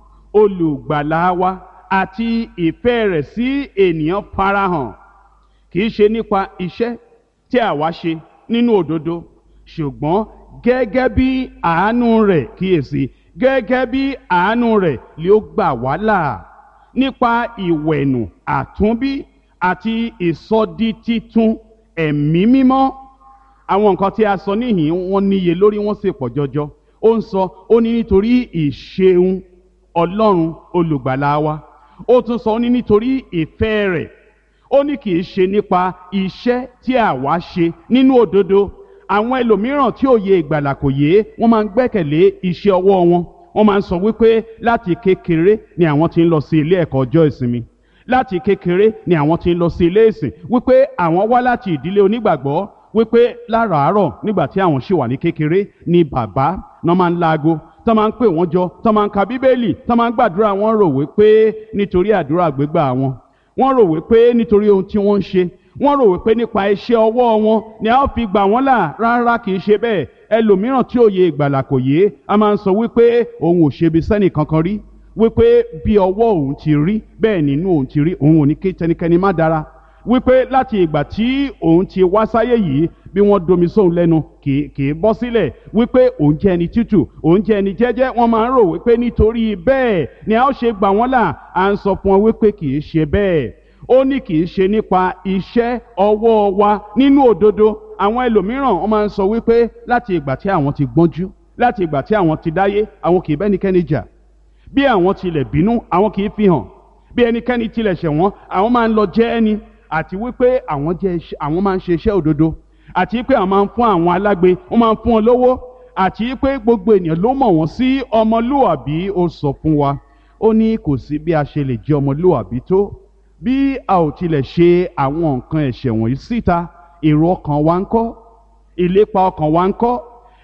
olùgbàlà wa àti ìfẹ́ rẹ̀ sí ènìyàn farahàn, kìí ṣe nípa iṣẹ́ tí àwa ṣe nínú òdodo, ṣùgbọ́n gẹ́gẹ́ bí àánú rẹ̀, kíyèsí, gẹ́gẹ́ bí àánú rẹ̀ lé ó gbà wá là nípa ìwẹ̀nù àtúnbí àti ìsọditítun ẹ̀mí mímọ́. Àwọn nǹkan tí a sọ níhìn wọ́n níye lórí, wọ́n sì pọ̀ jọjọ. Ó ń sọ, ó ní nítorí ìṣeun Ọlọ́run olùgbàlà wa. Ó tún sọ, ó ní nítorí ìfẹ́ rẹ̀. Ó ní kìí ṣe nípa iṣẹ́ tí àwa ṣe nínú òdodo. Àwọn ẹlòmíràn tí òye ìgbàlà kò yé, wọ́n máa ń gbẹ́kẹ̀lé iṣẹ́ ọwọ́ wọn. Wọ́n máa ń sọ wípé láti kékeré ni àwọn ti ń lọ sí ilé ẹ̀kọ́ ọjọ́ ìsinmi, láti kékeré ni àwọn ti ń lọ sí ilé ìsìn, wípé àwọn wá láti ìdílé onígbàgbọ́, wípé láràárọ̀ nígbà tí àwọn ṣì wà ní kékeré ni bàbá náà máa ń laago, tó máa ń pè wọ́n jọ, tó máa ń ka bíbélì, tó máa ń gbàdúrà. Wọ́n rò wípé nítorí àdúrà gbígbà wọn, wọ́n rò wípé nítorí ohun tí wọ́n ń ṣe, wọ́n rò wípé nípa iṣẹ́ ọwọ́ wọn ni a ó fi gbà wọ́n là. Rárá, kìí ṣe bẹ́ẹ̀. Ẹlòmíràn tí òye ìgbàlà kò yé, a máa ń sọ wípé òun ò ṣe bí sẹ́nì kankan rí, wípé bí ọwọ́ òun ti rí bẹ́ẹ̀ nínú òun ti rí, òun ò ní kí tẹnikẹ́ni má dára, wípé láti ìgbà tí òun ti wá sáyé yìí, bí wọ́n domi sóun lẹ́nu kì í bọ́ sílẹ̀, wípé òun jẹ́ ẹni tútù, òun jẹ́ ẹni jẹ́jẹ́. Wọ́n máa ń rò wípé nítorí bẹ́ẹ̀ ni a ó ṣe gbà wọ́n là. À ń sọ fún wọn wípé kì í ṣe bẹ́ẹ̀. Ó ní kì í ṣe nípa iṣẹ́ ọwọ́ wa nínú òdodo. Àwọn ẹlòmíràn wọ́n máa ń sọ wípé láti ìgbà tí àwọn ti gbọ́njú, láti ìgbà tí àwọn ti dáyé, àwọn kì í bẹ́nikẹ́ni jà. Bí àwọn tilẹ̀ bínú, àwọn kì í fi hàn. Bí ẹnikẹ́ni tilẹ̀ ṣẹ̀ wọ́n, àwọn máa ń lọ jẹ́ ẹni. Àti wípé àwọn máa ń ṣe iṣẹ́ òdodo, àti pé àwọn máa ń fún àwọn alágbe, wọ́n máa ń fún wọn lówó, àti pé gbogbo ènìyàn ló mọ̀ wọ́n sí ọmọlúwàbí. Ó sọ fún wa, ó ní kò sí bí a ṣe lè jẹ́ ọmọlúwàbí tó, bí a ò tilẹ̀ ṣe àwọn nǹkan ẹ̀ṣẹ̀ wọ̀nyí síta. Èrò ọkàn wa ń kọ́, ìlépa ọkàn wa ń kọ́.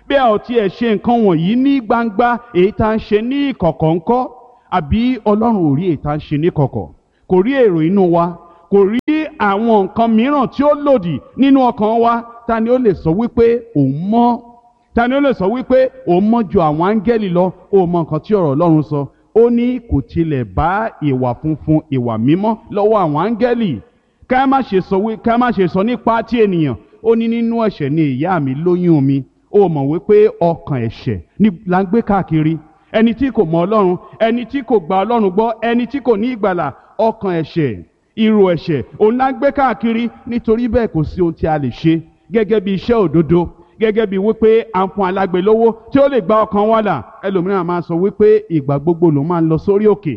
bí a ò tiẹ̀ ṣe nǹkan wọ̀nyí ní gbangba, èyí tá ń ṣe ní ìkọ̀kọ̀ ńkọ́? Àbí Ọlọ́run ò rí èyí tá ń ṣe ní ìkọ̀kọ̀? Kò rí èrò inú wa? Kò rí àwọn nǹkan mìíràn tí ó lòdì nínú ọkàn wa? Ta ni ó lè sọ wípé òun mọ́? Ta ni ó lè sọ wípé òun mọ́ ju àwọn áńgẹ́lì lọ? Ó mọ nǹkan tí ọ̀rọ̀ Ọlọ́run sọ. Ó ní kò tilẹ̀ bá ìwà funfun, ìwà mímọ́ lọ́wọ́ àwọn áńgẹ́lì. Ká má ṣe sọ nípa ti ènìyàn. Ó ní nínú ẹ̀ṣẹ̀ ni ìyá mi lóyún mi. Ó mọ̀ wípé ọkàn ẹ̀ṣẹ̀ ni là ń gbé káàkiri. Ẹni tí kò mọ Ọlọ́run, ẹni tí kò gba Ọlọ́run gbọ́, ẹni tí kò ní ìgbàlà, ọkàn ẹ̀ṣẹ̀, irú ẹ̀ṣẹ̀ òun là ń gbé káàkiri. Nítorí bẹ́ẹ̀ kò sí ohun tí a lè ṣe gẹ́gẹ́ bí iṣẹ́ òdodo, gẹ́gẹ́ bí wípé à ń fún alágbe lówó tí ó lè gba ọkàn wa là. Ẹlòmíràn máa sọ wípé ìgbà gbogbo ló máa ń lọ sórí òkè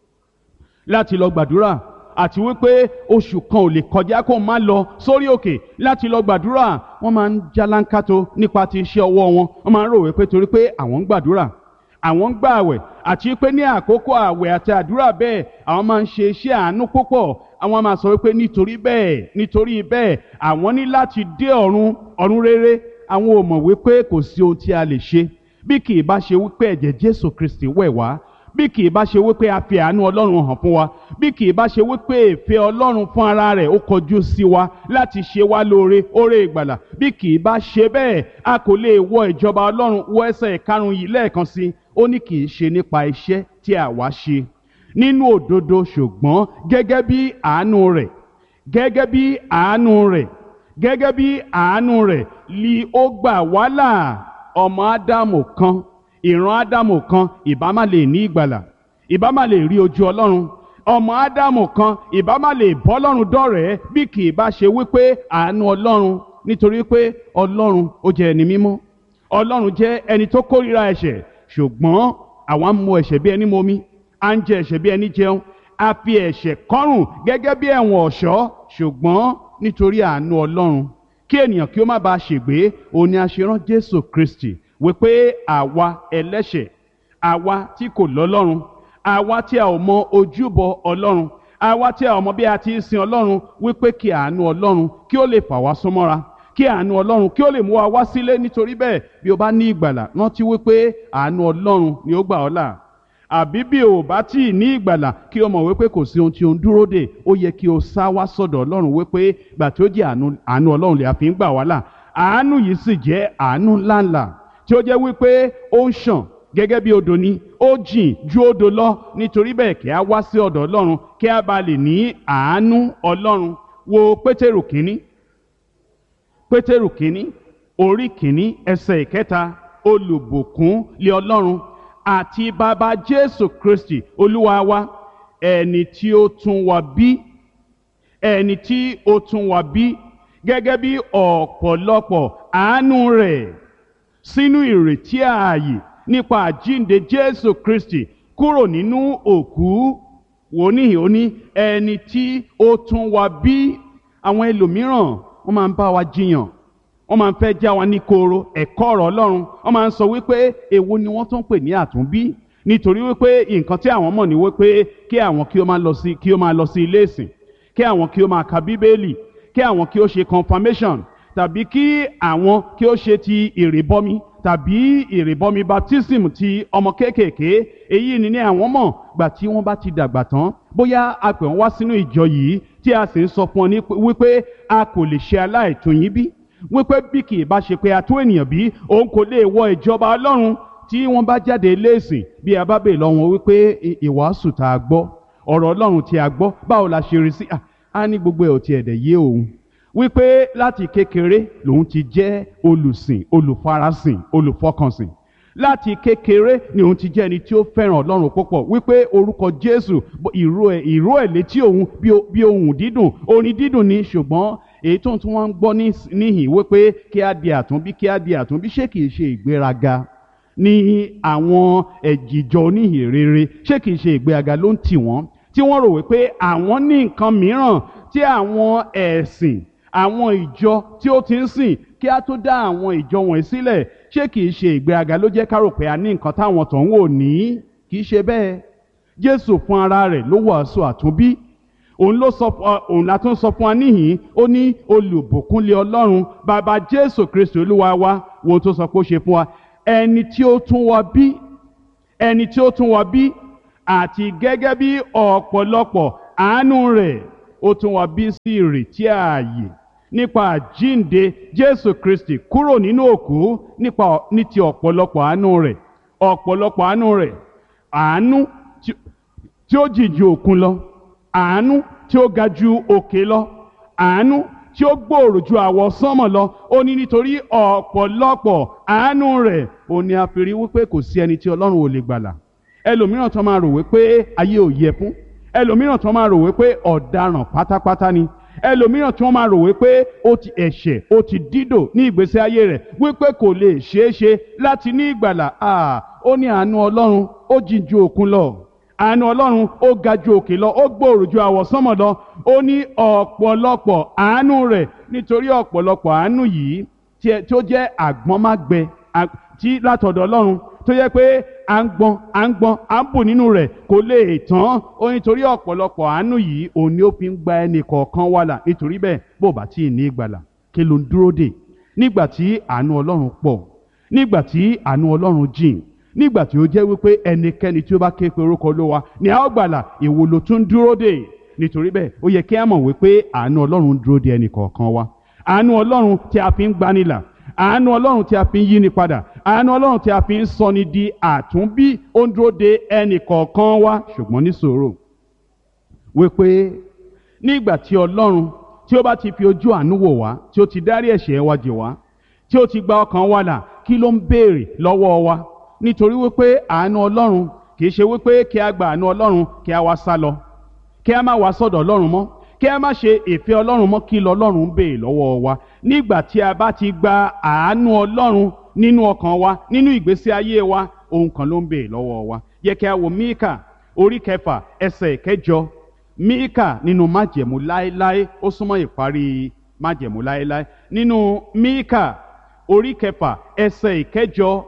láti lọ gbàdúrà, àti wípé oṣù kan ò lè kọjá kó má lọ sórí òkè láti lọ gbàdúrà. Wọ́n máa ń jálánkátó nípa ti iṣẹ́ ọwọ́ wọn. Wọ́n máa ń rò wípé torí pé àwọn ń gbàdúrà, àwọn ń gbà àwẹ̀, àti pé ní àkókò àwẹ̀ àti àdúrà bẹ́ẹ̀ àwọn máa ń ṣe iṣẹ́ àánú púpọ̀. Àwọn máa sọ wípé nítorí bẹ́ẹ̀ àwọn ní láti dé ọ̀run rere. Àwọn ò mọ̀ wípé kò sí ohun tí a lè ṣe bí kì í bá ṣe wípé ẹ̀jẹ̀ Jésù Kristi wẹ̀ wá, bí kì í bá ṣe wípé a fi àánú Ọlọ́run hàn fún wa, bí kì í bá ṣe wípé ìfẹ́ Ọlọ́run fún ara rẹ̀ ó kọjú sí wa láti ṣe wá lóore, oore ìgbàlà. Bí kì í bá ṣe bẹ́ẹ̀, a kò lè wọ ìjọba Ọlọ́run. Wọ ẹsẹ̀ ìkarùn-ún yìí lẹ́ẹ̀kan sí. Ó ní kì í ṣe nípa iṣẹ́ tí àwa ṣe nínú òdodo, ṣùgbọ́n gẹ́gẹ́ bí àánú rẹ̀, gẹ́gẹ́ bí àánú rẹ̀, gẹ́gẹ́ bí àánú rẹ̀ li ó gbà wá là. Ọmọ Ádámù kan, ìran Ádámù kan ìbá má lè ní ìgbàlà, ìbá má lè rí ojú Ọlọ́run. Ọmọ Ádámù kan ìbá má lè bọ́ Ọlọ́run dọ́rẹ̀ẹ́ bí kì í bá ṣe wípé àánú Ọlọ́run. Nítorí pé Ọlọ́run ó jẹ́ ẹni mímọ́, Ọlọ́run jẹ́ ẹni tó kórìíra ẹ̀ṣẹ̀. Ṣùgbọ́n àwa ń mu ẹ̀ṣẹ̀ bí ẹni momi, à ń jẹ ẹ̀ṣẹ̀ bí ẹni jẹun, a fi ẹ̀ṣẹ̀ kọ́rùn gẹ́gẹ́ bí ẹ̀wọ̀n ọ̀ṣọ́. Ṣùgbọ́n nítorí àánú Ọlọ́run, kí ènìyàn kí ó má bàa ṣègbé, òun ni a ṣe rán Jésù Kristi wípé àwa ẹlẹ́ṣẹ̀, àwa tí kò lọ́lọ́run, àwa tí a ò mọ ojúbọ Ọlọ́run, àwa tí a ò mọ bí a ti ń sin Ọlọ́run, wípé kí àánú Ọlọ́run kí ó lè fà wá súnmọ́ra, kí àánú Ọlọ́run kí ó lè mú wa wá sílé. Nítorí bẹ́ẹ̀ bí o bá ní ìgbàlà, rántí wípé àánú Ọlọ́run ni ó gbà ọ́ là. Àbí bí o bá tí ì ní ìgbàlà, kí o mọ̀ wípé kò sí ohun tí o ń dúró dè. Ó yẹ kí o sá wá sọ́dọ̀ Ọlọ́run wípé gbà tí ó jẹ́ àánú Ọlọ́run lè a fi ń gbà wá là. Àánú yìí sì jẹ́ àánú ńláńlá tí ó jẹ́ wípé ó ń ṣàn gẹ́gẹ́ bí odò ni, ó jìn ju odò lọ. Nítorí bẹ́ẹ̀ kí a wá sí ọ̀dọ̀ Ọlọ́run kí a bá lè ní àánú Ọlọ́run. Wo Pétérù kínní orí kínní ẹsẹ̀ ìkẹta. Olùbùkún lé Ọlọ́run àti bàbá Jésù Kristi Olúwa wa, ẹni tí ó tún wa bí gẹ́gẹ́ bí ọ̀pọ̀lọpọ̀ àánú rẹ̀ sínú ìrètí ààyè nípa àjíǹde Jésù Kristi kúrò nínú òkú. Wò níhìn, ó ní ẹni tí ó tún wa bí. Àwọn ẹlòmíràn wọ́n máa ń bá wa jiyàn, wọ́n máa ń fẹ́ já wa ní koro ẹ̀kọ́ ọ̀rọ̀ Ọlọ́run. Wọ́n máa ń sọ wípé èwo ni wọ́n tún pè ní àtúnbí. Nítorí wípé nǹkan tí àwọn mọ̀ ní wípé kí àwọn kí ó máa lọ sí ilé ìsìn, kí àwọn kí ó máa ka Bíbélì, kí àwọn kí ó ṣe confirmation, tàbí kí àwọn kí ó ṣe ti ìrìbọmi tàbí ìrìbọmi baptism ti ọmọ kéékèèké. Èyí ni àwọn mọ̀. Gbà tí wọ́n bá ti dàgbà tán, bóyá a pè wọ́n wá sínú ìjọ yìí tí a sì ń sọ fún ọ wípé a kò lè ṣe aláìtó yín bí, wípé bí kì í bá ṣe pé a tó ènìyàn bí, òun kò lè wọ ìjọba Ọlọ́run. Tí wọ́n bá jáde léèsìn, bí a bá bèè lọ́wọ́ wípé ìwàásù tá a gbọ́, ọ̀rọ̀ Ọlọ́run tí a gbọ́, báwo la ṣe rí sí? A ní gbogbo ẹ̀ ò tiẹ̀ dẹ̀ yé òun. Wípé láti kékeré lòun ti jẹ́ olùsìn, olùfarasìn, olùfọkànsìn. Láti kékeré ni òun ti jẹ́ ẹni tí ó fẹ́ràn Ọlọ́run púpọ̀. Wípé orúkọ Jésù, ìró ẹ̀ létí òun bí ohùn dídùn, orin dídùn ni. Ṣùgbọ́n èyí tó ń tún wọ́n ń gbọ́ níhìn wípé kí á di àtúnbí, ṣé kìí ṣe ìgbéraga ní àwọn ìjọ oníhìn rere? Ṣé kìí ṣe ìgbéraga ló ń tì wọ́n, tí wọ́n rò wípé àwọn ní nǹkan mìíràn tí àwọn ẹ̀sìn, àwọn ìjọ tí ó ti ń sìn kí á tó dá àwọn ìjọ wọ̀nyí sílẹ̀? Ṣé kìí ṣe ìgbéraga ló jẹ́ ká rò pé a ní nǹkan táwọn tó ń wò ní? Kìí ṣe bẹ́ẹ̀. Jésù fún ara rẹ̀ ló wàásù àtúnbí. òun la tún sọ fún wa níhìn, ó ní olùbùkúnlé Ọlọ́run bàbá Jésù Kristi Olúwa wa, wo tó sọ pé ó ṣe fún wa, ẹni tí ó tún wa bí àti gẹ́gẹ́ bí ọ̀pọ̀lọpọ̀ àánú rẹ̀ ó tún wa bí sí ìrètí ààyè nípa àjíǹde Jésù Kristi kúrò nínú òkú ní ti ọ̀pọ̀lọpọ̀ àánú rẹ̀, àánú tí ó jì ju òkun lọ, àánú tí ó ga ju òkè lọ, àánú tí ó gbòòrò ju àwọsánmọ̀ lọ. Ó ní nítorí ọ̀pọ̀lọpọ̀ àánú rẹ̀ ó ní a fi rí wípé kò sí ẹni tí Ọlọ́run ò lè gbàlà. Ẹlòmíràn tó máa rò wípé ayé ò yẹ fún, ẹlòmíràn tó máa rò wípé ọ̀daràn pátápátá ni, ẹlòmíràn tí wọ́n máa rò wípé ó ti ẹ̀ṣẹ̀, ó ti dídò ní ìgbésí ayé rẹ̀, wípé kò lè ṣeé ṣe láti ní ìgbàlà. Ó ní àánú Ọlọ́run ó jìn ju òkun lọ, àánú Ọlọ́run ó ga ju òkè lọ, ó gbòòrò ju àwọsánmọ̀ lọ. Ó ní ọ̀pọ̀lọpọ̀ àánú rẹ̀, nítorí ọ̀pọ̀lọpọ̀ àánú yìí tí ó jẹ́ àgbọ́nmágbẹ tí látọ̀dọ̀ Ọlọ́run, tó yẹ pé à ń bù nínú rẹ̀ kò lè tán. Ó nítorí ọ̀pọ̀lọpọ̀ àánú yìí òun ni ó fi ń gba ẹnì kọ̀ọ̀kan wá là. Nítorí bẹ́ẹ̀, bó bá tí ì ní ìgbàlà, kí ló ń dúró dè? Nígbà tí àánú Ọlọ́run pọ̀, nígbà tí àánú Ọlọ́run jìn, nígbà tí ó jẹ́ wípé ẹnikẹ́ni tí ó bá ké pe orúkọ Olúwa ni a ó gbàlà, èwo ló tún dúró dè? Nítorí bẹ́ẹ̀, ó yẹ kí a mọ̀ wípé àánú Ọlọ́run dúró dè ẹnì kọ̀ọ̀kan wa. Àánú Ọlọ́run tí a fi ń gbanilà, àánú Ọlọ́run tí a fi ń yíni padà, àánú Ọlọ́run tí a fi ń sọni di àtúnbí, ó ń dúró de ẹnì kọ̀ọ̀kan wa. Ṣùgbọ́n ní sùúrù wípé nígbà tí Ọlọ́run tí ó bá ti fi ojú àánú wò wá, tí ó ti dárí ẹ̀ṣẹ̀ wa jì wá, tí ó ti gba ọkàn wa là, kí ló ń béèrè lọ́wọ́ wa? Nítorí wípé àánú Ọlọ́run kì í ṣe wípé kí a gba àánú Ọlọ́run kí a wá sá lọ, kí a má wá sọ́dọ̀ Ọlọ́run mọ́, kí a má ṣe ìfẹ́ Ọlọ́run mọ́. Kí lọ́lọ́run ń béèrè lọ́wọ́ wa nígbà tí a bá ti gba àánú Ọlọ́run nínú ọkàn wa, nínú ìgbésí ayé wa? Ohun kan ló ń béèrè lọ́wọ́ wa. Yẹ kí a wo Míkà orí 6 ẹsẹ̀ 8. Míkà nínú májẹ̀mú láéláé, ó súnmọ́ ìparí májẹ̀mú láéláé. Nínú Míkà orí 6 ẹsẹ̀ 8,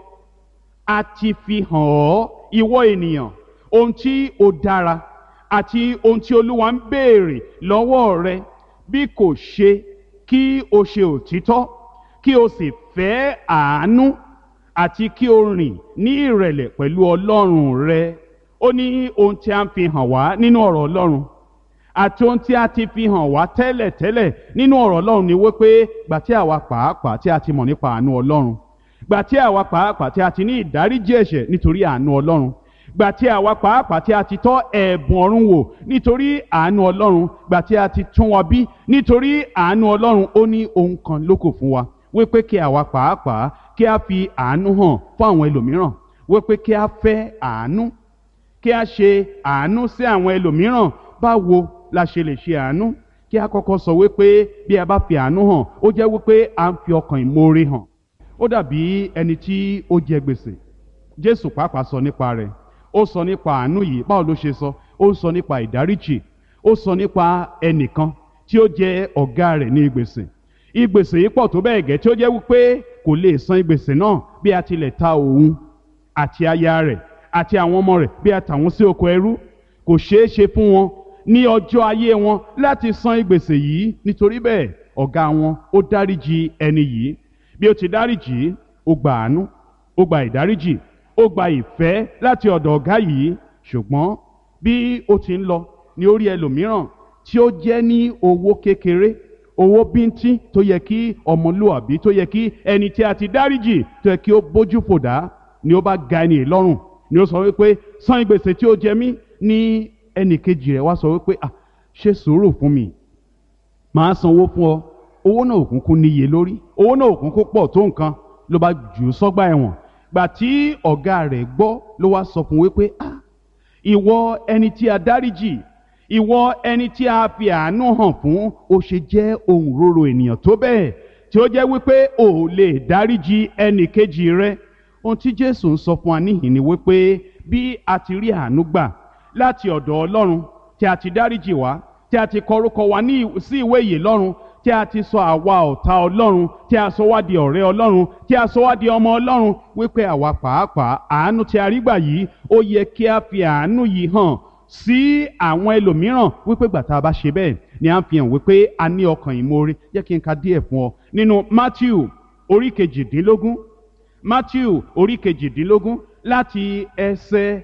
a ti fi hàn ọ́ ìwọ ènìyàn ohun tí ó dára àti ohun tí Olúwa ń béèrè lọ́wọ́ rẹ, bí kò ṣe kí o ṣe òtítọ́, kí o sì fẹ́ àánú, àti kí o rìn ní ìrẹ̀lẹ̀ pẹ̀lú Ọlọ́run rẹ. Ó ní ohun tí a ń fi hàn wá nínú ọ̀rọ̀ Ọlọ́run àti ohun tí a ti fi hàn wá tẹ́lẹ̀tẹ́lẹ̀ nínú ọ̀rọ̀ Ọlọ́run ni wípé gbà tí àwa pàápàá tí a ti mọ̀ nípa àánú Ọlọ́run, gbà tí àwa pàápàá tí a ti ní ìdáríjì ẹ̀ṣẹ̀ nítorí àánú Ọlọ́run, gbà tí àwa pàápàá tí a ti tọ́ ẹ̀bùn ọ̀run wò nítorí àánú Ọlọ́run, gbà tí a ti tún wa bí nítorí àánú Ọlọ́run. Ó ní ohun kan ló kù fún wa, wípé kí àwa pàápàá kí a fi àánú hàn fún àwọn ẹlòmíràn, wípé kí a fẹ́ àánú, kí a ṣe àánú sí àwọn ẹlòmíràn. Báwo la ṣe lè ṣe àánú? Kí a kọ́kọ́ sọ wípé bí a bá fi àánú hàn, ó jẹ́ wípé a ń fi ọkàn ìmoore hàn. Ó dàbí ẹni tí ó jẹ gbèsè. Jésù pàápàá sọ nípa rẹ̀. Ó sọ nípa àánú yìí. Báwo ló ṣe sọ? Ó sọ nípa ìdáríjì. Ó sọ nípa ẹnìkan tí ó jẹ ọ̀gá rẹ̀ ní gbèsè. Ìgbèsè yìí pọ̀ tó bẹ́ẹ̀ gẹ́ tí ó jẹ́ wípé kò lè san ìgbèsè náà bí a tilẹ̀ ta òun àti aya rẹ̀ àti àwọn ọmọ rẹ̀, bí a tà wọ́n sí oko ẹrú. Kò ṣeé ṣe fún wọn ní ọjọ́ ayé wọn láti san ìgbèsè yìí. Nítorí bẹ́ẹ̀, ọ̀gá wọn ó dáríjì ẹni yìí. Bí ó ti dáríjì, ó gba àánú, ó gba ìdáríjì, ó gba ìfẹ́ láti ọ̀dọ̀ ọ̀gá yìí. Ṣùgbọ́n bí ó ti ń lọ ní orí ẹlòmíràn tí ó jẹ́ ní owó kékeré, owó bíntín tó yẹ kí ọmọlúwàbí, tó yẹ kí ẹni tí a ti dáríjì tó yẹ kí ó bójú fòdá, ni ó bá ga ẹni lọ́rùn, ni ó sọ wípé san ìgbèsè tí ó jẹ mí. Ní ẹnì kejì rẹ̀ wá sọ wípé ṣe sùúrù fún mi, màá sanwó fún ọ. Owó náà òkùnkùn níye lórí, owó náà òkùnkùn pọ̀ tó nǹkan, ló bá jù ú sọ́gbà ẹ̀wọ̀n. Gbà tí ọ̀gá rẹ̀ gbọ́, ló wá sọ fún wípé ìwọ ẹni tí a dáríjì, ìwọ ẹni tí a fi àánú hàn fún, ó ṣe jẹ́ ohun rorò ènìyàn tó bẹ́ẹ̀ tí ó jẹ́ wípé ò lè dáríjì ẹnì kejì rẹ̀. Ohun tí Jésù ń sọ fún wa níhìn ni wípé bí a ti rí àánú gbà láti ọ̀dọ̀ Ọlọ́run, tí a ti dáríjì wá, tí a ti kọ orúkọ wa sí ìwé ìyè lọ́run, tí a ti sọ àwa ọ̀tá Ọlọ́run, tí a sọ wá di ọ̀rẹ́ Ọlọ́run, tí a sọ wá di ọmọ Ọlọ́run, wípé àwa pàápàá àánú tí a rí gbà yìí, ó yẹ kí a fi àánú yìí hàn sí àwọn ẹlòmíràn wípé gbàtà bá ṣe bẹ́ẹ̀ ni à ń fi hàn wípé a ní ọkàn ìmoore. Jẹ́ kí n ka díẹ̀ fún ọ nínú Matthew orí kejìdínlógún, Matthew orí kejìdínlógún láti ẹsẹ̀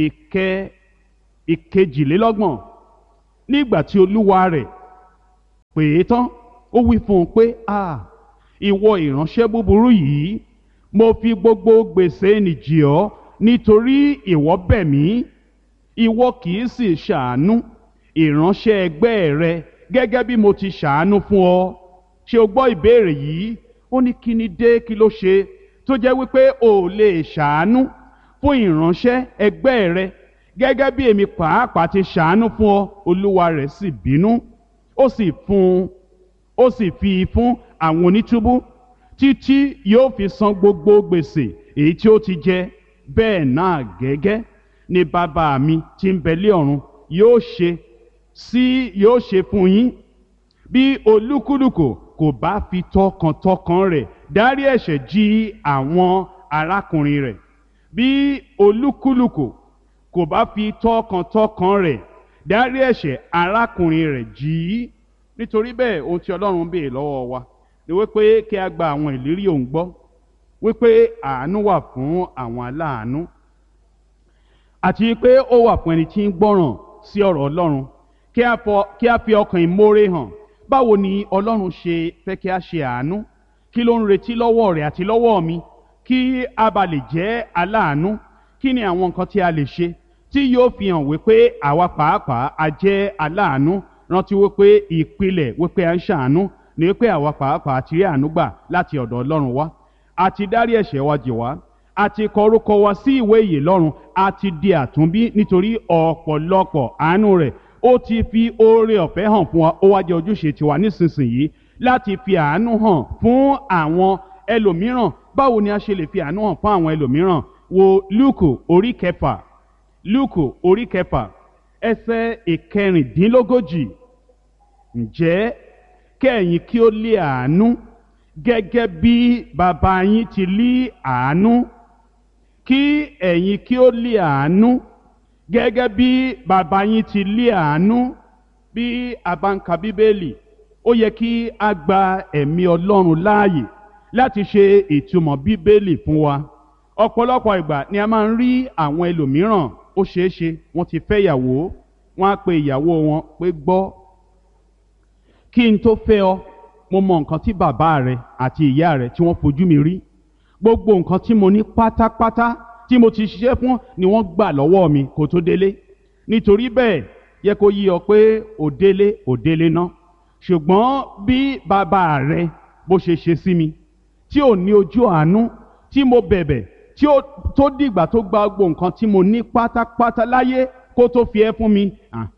ìkejìlélọ́gbọ̀n. Nígbà tí olúwa rẹ̀ pè é tán, ó wí fún un pé ìwọ ìránṣẹ́ búburú yìí, mo fi gbogbo gbèsè nì jì ọ́ nítorí ìwọ bẹ̀ mí. Ìwọ kì í sì ṣàánú ìránṣẹ́ ẹgbẹ́ rẹ gẹ́gẹ́ bí mo ti ṣàánú fún ọ. Ṣé o gbọ́ ìbéèrè yìí? Ó ní kí ni dé, kí ló ṣe tó jẹ́ wípé o ò lè ṣàánú fún ìránṣẹ́ ẹgbẹ́ rẹ gẹ́gẹ́ bí èmi pàápàá ti ṣàánú fún ọ. Olúwa rẹ̀ sì bínú, ó sì fi fún àwọn onítúbú títí yóò fi san gbogbo gbèsè èyí tí ó ti jẹ. Bẹ́ẹ̀ náà gẹ́gẹ́ ni bàbá mi tí ń bẹ lé ọ̀run yóò ṣe fún yín, bí olúkúlùkù kò bá fi tọkàntọkàn rẹ̀ dárí ẹ̀ṣẹ̀ jì àwọn arákùnrin rẹ̀. Bí olúkúlùkù kò bá fi tọkàntọkàn rẹ̀ dárí ẹ̀ṣẹ̀ arákùnrin rẹ̀ jì í. Nítorí bẹ́ẹ̀ ohun tí Ọlọ́run béèrè lọ́wọ́ wa ni wípé kí a gba àwọn ìlérí òun gbọ́, wípé àánú wà fún àwọn aláàánú, àti pé ó wà fún ẹni tí ń gbọ́ràn sí ọ̀rọ̀ Ọlọ́run. Kí a fi ọkàn ìmoore hàn. Báwo ni Ọlọ́run ṣe fẹ́ kí a ṣe àánú? Kí ló ń retí lọ́wọ́ rẹ̀ àti lọ́wọ́ mi kí a bá lè jẹ́ aláàánú? Kí ni àwọn nǹkan tí a lè ṣe tí yóò fi hàn wípé àwa pàápàá a jẹ́ aláàánú? Rántí wípé ìpìlẹ̀ wípé a ń ṣàánú ni wípé àwa pàápàá ti rí àánú gbà láti ọ̀dọ̀ Ọlọ́run wá. A ti dárí ẹ̀ṣẹ̀ wa jì wá, a ti kọ orúkọ wa sí ìwé ìyè lọ́run, a ti di àtúnbí nítorí ọ̀pọ̀lọpọ̀ àánú rẹ̀. Ó ti fi oore ọ̀fẹ́ hàn fún wa. Ó wá jẹ́ ojúṣe tiwa nísinsìnyí láti fi àánú hàn fún àwọn ẹlòmíràn. Báwo ni a ṣe lè fi àánú hàn fún àwọn ẹlòmíràn? Wo Lúùkù orí kẹfà ẹsẹ̀ ìkẹrìndínlógójì. Ǹjẹ́ kẹ́yìn kí ó lé àánú gẹ́gẹ́ bí bàbá yín ti lé àánú, kí ẹ̀yin kí ó lé àánú gẹ́gẹ́ bí bàbá yín ti lé àánú. Bí a bá ń ka Bíbélì, ó yẹ kí a gba ẹ̀mí Ọlọ́run láàyè láti ṣe ìtumọ̀ Bíbélì fún wa. Ọ̀pọ̀lọpọ̀ ìgbà ni a máa ń rí àwọn ẹlòmíràn, ó ṣeé ṣe wọ́n ti fẹ́ ìyàwó, wọ́n á pe ìyàwó wọn pé gbọ́, kí n tó fẹ́ ọ, mo mọ nǹkan tí bàbá rẹ àti ìyá rẹ tí wọ́n fojú mi rí. Gbogbo nǹkan tí mo ní pátápátá tí mo ti ṣiṣẹ́ fún ni wọ́n gbà lọ́wọ́ mi kó tó délé. Nítorí bẹ́ẹ̀ yẹ kó yí ọ pé ò délé ná. Ṣùgbọ́n bí bàbá rẹ bó ṣe ṣe sí mi, tí ò ní ojú àánú, tí mo bẹ̀bẹ̀, tó dìgbà tó gba gbogbo nǹkan tí mo ní pátápátá láyé kó tó fi ẹ́ fún mi,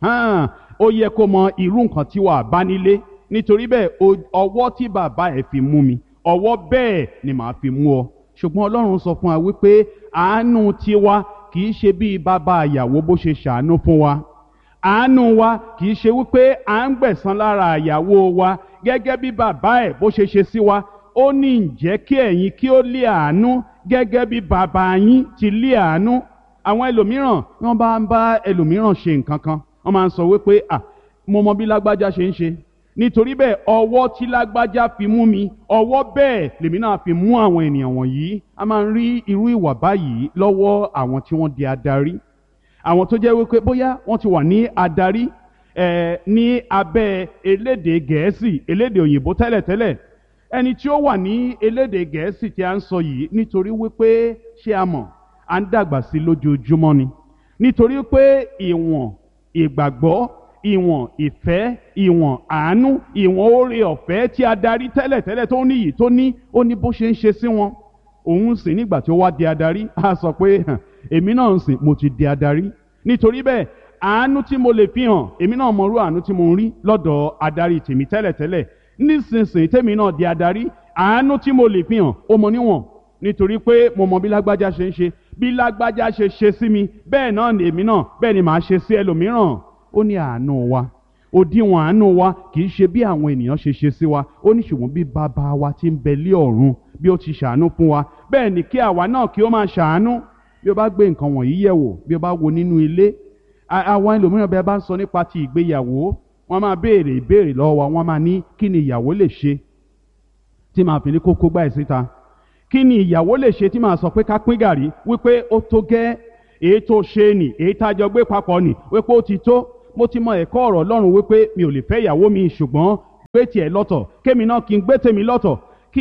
ó yẹ kó mọ irú nǹkan tí wàá bá nílé. Nítorí bẹ́ẹ̀ ọwọ́ tí bàbá ẹ̀ fi mú mi, ọwọ́ bẹ́ẹ̀ ni màá fi mú ọ. Ṣùgbọ́n Ọlọ́run sọ fún wa wípé àánú tiwa kì í ṣe bí bàbá ìyàwó bó ṣe ṣàánú fún wa. Àánú wa kì í ṣe wípé à ń gbẹ̀san lára ìyàwó wa gẹ́gẹ́ bí bàbá ẹ̀ bó ṣe ṣe sí wa. Ó ní ǹjẹ́ kí ẹ̀yin kí ó lé àánú gẹ́gẹ́ bí bàbá yín ti lé àánú. Àwọn ẹlòmíràn wọ́n bá ń bá ẹlòmíràn ṣe nǹkan kan, wọ́n máa ń sọ wípé mo mọ bí lágbájá ṣe ń ṣe, nítorí bẹ́ẹ̀ ọwọ́ tí lágbájá fi mú mi, ọwọ́ bẹ́ẹ̀ lèmi náà fi mú àwọn ènìyàn wọ̀nyí. A máa ń rí irú ìwà báyìí lọ́wọ́ àwọn tí wọ́n di adarí, àwọn tó jẹ́ wípé bóyá wọ́n ti wà ní adarí ní abẹ́ elédè Gẹ̀ẹ́sì, elédè òyìnbó tẹ́lẹ̀tẹ́lẹ̀. Ẹni tí ó wà ní elédè Gẹ̀ẹ́sì tí a ń sọ yìí, nítorí wípé ṣé a mọ̀ à ń dàgbà sí lójoojúmọ́ ni, nítorí pé ìwọ̀n ìgbàgbọ́, ìwọ̀n ìfẹ́, ìwọ̀n àánú, ìwọ̀n oore ọ̀fẹ́ tí adarí tẹ́lẹ̀tẹ́lẹ̀ tó ní yìí tó ní, ó ní bó ṣe ń ṣe sí wọn. Òun sì nígbà tí ó wá di adarí, a sọ pé èmi náà ń sìn mo ti di adarí. Nítorí bẹ́ẹ̀ àánú tí mo lè fi hàn, èmi náà mọ irú àánú tí mo ń rí lọ́dọ̀ adarí tèmi tẹ́lẹ̀tẹ́lẹ̀. Nísinsìnyí tèmi náà di adarí, àánú tí mo lè fi hàn ó mọ níwọ̀n, nítorí pé mo mọ bí lágbájá ṣe ń ṣe, bí lágbájá ṣe ṣe sí mi bẹ́ẹ̀ náà ni èmi náà bẹ́ẹ̀ ni màá ṣe sí ẹlòmíràn. Ó ní àánú wa, òdiwọ̀n àánú wa kì í ṣe bí àwọn ènìyàn ṣe ṣe sí wa. Ó ní ṣùgbọ́n bí bàbá wa tí ń bẹ lé ọ̀run bí ó ti ṣàánú fún wa, bẹ́ẹ̀ ni kí àwa náà kí ó máa ṣàánú. Bí o bá gbé nǹkan wọ̀nyí yẹ̀ wò, bí o bá wo nínú ilé, àwọn ẹlòmíràn bẹ́ẹ̀ bá ń sọ nípa ti ìgbéyàwó wọ́n máa béèrè ìbéèrè lọ́wọ́ wa, wọ́n máa ní kí ni ìyàwó lè ṣe tí màá fi ní kókó gbá ẹ̀ síta, kí ni ìyàwó lè ṣe tí màá sọ pé ká pín gàrí wípé ó tó gẹ́, èyí tó ṣe nì, èyí tá a jọ gbé papọ̀ nì wípé ó ti tó. Mo ti mọ ẹ̀kọ́ ọ̀rọ̀ Ọlọ́run wípé mi ò lè fẹ́ ìyàwó mi ṣùgbọ́n gbé tiẹ̀ lọ́tọ̀ kémi náà kí n gbé tèmi lọ́tọ̀.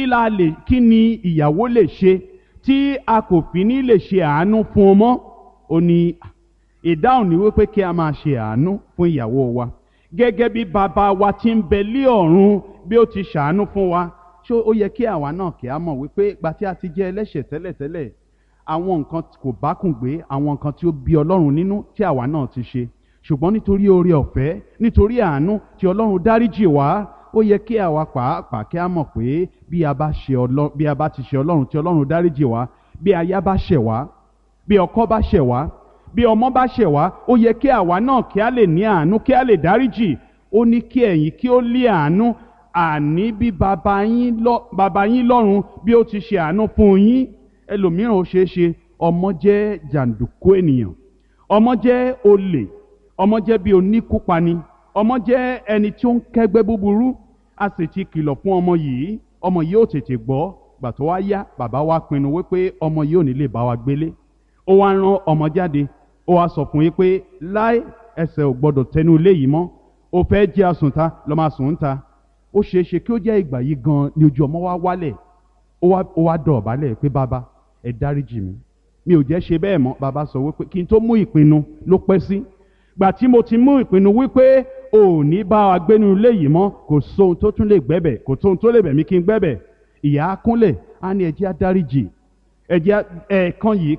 Kí ni ìyàwó lè ṣe tí a kò fi ní lè ṣe àánú fún un mọ́? Ó ní ìdáhùn ní wípé kí a máa ṣe àánú fún ìyàwó wa gẹ́gẹ́ bí bàbá wa tí ń bẹ lé ọ̀run bí ó ti ṣàánú fún wa. Ṣé ó yẹ kí àwa náà kí a mọ̀ wípé ìgbà tí a ti jẹ́ ẹlẹ́ṣẹ̀ tẹ́lẹ̀tẹ́lẹ̀ àwọn nǹkan kò bá kùn gbé, àwọn nǹkan tí ó bí Ọlọ́run nínú tí àwa náà ti ṣe, ṣùgbọ́n nítorí oore ọ̀fẹ́, nítorí àánú tí Ọlọ́run dáríjì wá, ó yẹ kí àwa pàápàá kí a mọ̀ pé bí a bá ti ṣe Ọlọ́run tí Ọlọ́run dáríjì wá, bí aya bá ṣẹ̀ wá, bí ọkọ bá ṣẹ̀ wá, bí ọmọ bá ṣẹ̀ wá, ó yẹ kí àwa náà kí a lè ní àánú, kí a lè dáríjì. Ó ní kí ẹ̀yin kí ó lé àánú, àní bí bàbá yín lọ́run bí ó ti ṣe àánú fún yín. Ẹlòmíràn ó ṣeé ṣe ọmọ jẹ́ jàǹdùkú ènìyàn, ọmọ jẹ́ olè, ọmọ jẹ́ bí oníkúpani, ọmọ jẹ́ ẹni tí ó ń kẹ́gbẹ́ búburú. A sì ti kìlọ̀ fún ọmọ yìí ò tètè gbọ́. Gbà tó wá yá, bàbá wa pinnu wípé ọmọ yìí ò ní lè bá wa gbélé. Ó wá rán ọmọ jáde, ó wá sọ fún yín pé láì ẹsẹ̀ ò gbọdọ̀ tẹnu ilé yìí mọ́, ó fẹ́ jẹ́ àsùnta lọ máa sùn ń ta. Ó ṣeé ṣe kí ó jẹ́ ìgbà yìí gan ni ojú ọmọ wa wálẹ̀, ó wá dọ̀bálẹ̀ pé bàbá ẹ dáríjì mi ò jẹ́ ṣe bẹ́ẹ̀ mọ́. Bàbá sọ wípé kí n tó mú ìpinnu ló pẹ́ sí. Gbà tí mo ti mú ìpinnu wípé ò ní bá wa gbénu ilé yìí mọ́, kò sóhun tó tún lè gbẹ́bẹ̀, kò sóhun tó lè bẹ̀ mí kí n gbẹ́bẹ̀. Ìyá á kúnlẹ̀, á ní ẹ jẹ́ á dáríjì, ẹ jẹ́ ẹ̀ẹ̀kan yìí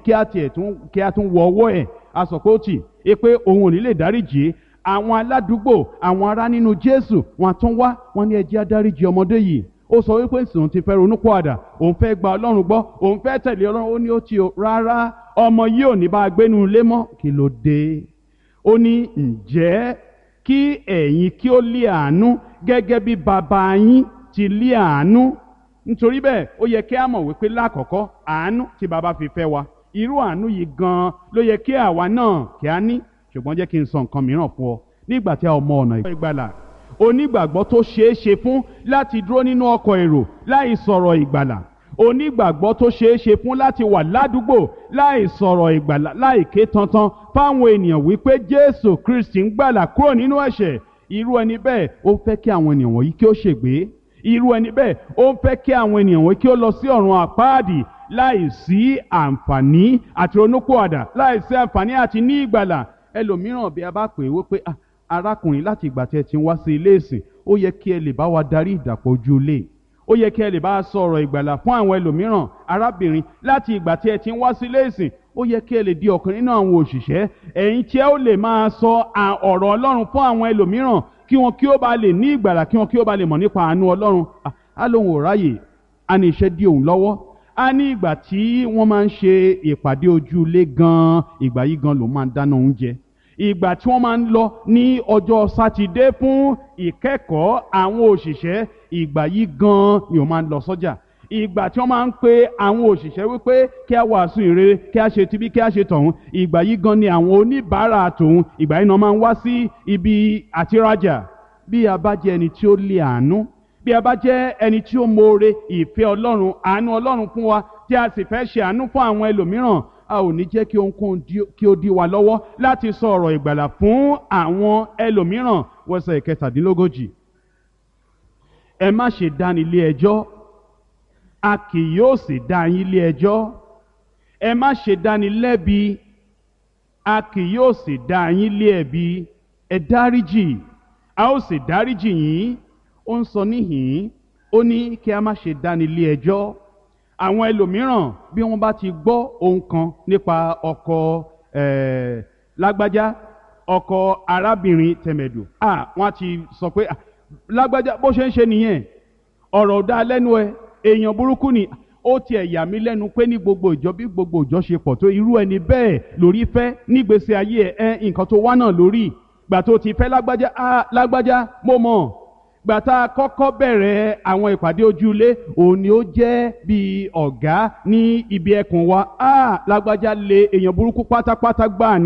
kí a tún wọ ọwọ́ ẹ̀. A sọ pé ó tì í pé òun ò ní lè dáríjì. Àwọn aládùúgbò, àwọn ará nínú Jésù wọn tún wá, wọn ní ẹ jẹ́ á dáríjì ọmọdé yìí. Ó sọ wípé òun ti fẹ́ ronúpìwàdà, òun fẹ́ gba Ọlọ́run gbọ́, òun fẹ́ tẹ̀lé Ọlọ́run. Ó ní ó ti o rárá, ọmọ yìí ò ní bá a gbénu ilé mọ́. Kí ló dé? Ó ní ǹjẹ́ kí ẹ̀yin kí ó lé àánú gẹ́gẹ́ bí bàbá yín ti lé àánú. Nítorí bẹ́ẹ̀ ó yẹ kí a mọ̀ wípé lákọ̀ọ́kọ́ àánú tí bàbá fi fẹ́ wa, irú àánú yìí gan-an ló yẹ kí àwa náà kí a ní. Ṣùgbọ́n jẹ́ kí n sọ nǹkan mìíràn fún ọ. Nígbà tí a ò mọ ọ̀nà ìgbàlà, onígbàgbọ́ tó ṣeé ṣe fún láti dúró nínú ọkọ̀ èrò láì sọ̀rọ̀ ìgbàlà, onígbàgbọ́ tó ṣeé ṣe fún láti wà ládùúgbò láì sọ̀rọ̀ ìgbàlà, láì ké tantan fáwọn ènìyàn wípé Jésù Kristi ń gbàlà kúrò nínú ẹ̀ṣẹ̀. Irú ẹni bẹ́ẹ̀ ó fẹ́ kí àwọn ènìyàn wọ̀nyí kí ó ṣègbé. Irú ẹni bẹ́ẹ̀ ó fẹ́ kí àwọn ènìyàn wọ̀nyí kí ó lọ sí ọ̀run àpáàdì láì sí àǹfààní àti ronúpìwàdà, láì sí àǹfààní àti ní ìgbàlà. Ẹlòmíràn bí a bá pè é wípé arákùnrin, láti ìgbà tí ẹ ti ń wá sí ilé ìsìn, ó yẹ kí ẹ lè bá wa darí ìdàpọ̀ ojú ilé, ó yẹ kí ẹ lè bá a sọ̀rọ̀ ìgbàlà fún àwọn ẹlòmíràn. Arábìnrin, láti ìgbà tí ẹ ti ń wá sí ilé ìsìn, ó yẹ kí ẹ lè di ọ̀kan nínú àwọn òṣìṣẹ́ ẹ̀yin tí ẹ ó lè máa sọ ọ̀rọ̀ Ọlọ́run fún àwọn ẹlòmíràn kí wọn kí ó bá lè ní ìgbàlà, kí wọn kí ó bá lè mọ̀ nípa àánú Ọlọ́run. Á lóun ò ráyè, á ní iṣẹ́ dí òun lọ́wọ́. Á ní ìgbà tí wọ́n máa ń ṣe ìpàdé ojú ilé gan-an, ìgbà yìí gan lòun máa ń dáná oúnjẹ. Ìgbà tí wọ́n máa ń lọ ní ọjọ́ Sátidé fún ìkẹ́kọ̀ọ́ àwọn òṣìṣẹ́, ìgbà yìí gan ni òun máa ń lọ sọ́jà. Ìgbà tí wọ́n máa ń pe àwọn òṣìṣẹ́ wípé kí a wàásù ìrere, kí a ṣe tibí, kí a ṣe tọ̀hún, ìgbà yìí gan ni àwọn oníbàárà tòun, ìgbà yìí náà máa ń wá sí ibi àtirajà. Bí a bá jẹ́ ẹni tí ó lé àánú, bí a bá jẹ́ ẹni tí ó mọ̀ọ́re ìfẹ́ Ọlọ́run, àánú Ọlọ́run fún wa, tí a sì fẹ́ ṣe àánú fún àwọn ẹlòmíràn, a ò ní jẹ́ kí ohunkóhun kí ó dí wa lọ́wọ́ láti sọ ọ̀rọ̀ ìgbàlà fún àwọn ẹlòmíràn. Wẹ́sẹ̀ 37. Ẹ má ṣe dáni lé ẹjọ́, a kì yóò sì dá yín lé ẹjọ́. Ẹ má ṣe dáni lẹ́bi, a kì yóò sì dá yín lé ẹ̀bi. Ẹ dáríjì, a ó sì dáríjì yín. Ó ń sọ níhìn-ín, ó ní kí a má ṣe dáni lé ẹjọ́. Àwọn ẹlòmíràn bí wọ́n bá ti gbọ́ ohun kan nípa ọkọ lágbájá, ọkọ arábìnrin tẹ̀mẹ̀dù, wọ́n ti sọ pé lágbájá bó ṣe ń ṣe nìyẹn, ọ̀rọ̀ dá lẹ́nu ẹ, èèyàn burúkú ni. Ó tiẹ̀ yà mí lẹ́nu pé ní gbogbo ìjọ, bí gbogbo ìjọ ṣe pọ̀ tó, irú ẹni bẹ́ẹ̀ lórí fẹ́ nígbésí ayé ẹ, nǹkan tó wá náà lórí. Gbà tó ti fẹ́ lágbájá, lágbájá mo mọ̀. Gbà tá a kọ́kọ́ bẹ̀rẹ̀ àwọn ìpàdé ojúlé, òun ni ó jẹ́ bí ọ̀gá ní ibi ẹkùn wa. Lágbájá lé, èèyàn burúkú pátápátá gbáà ni.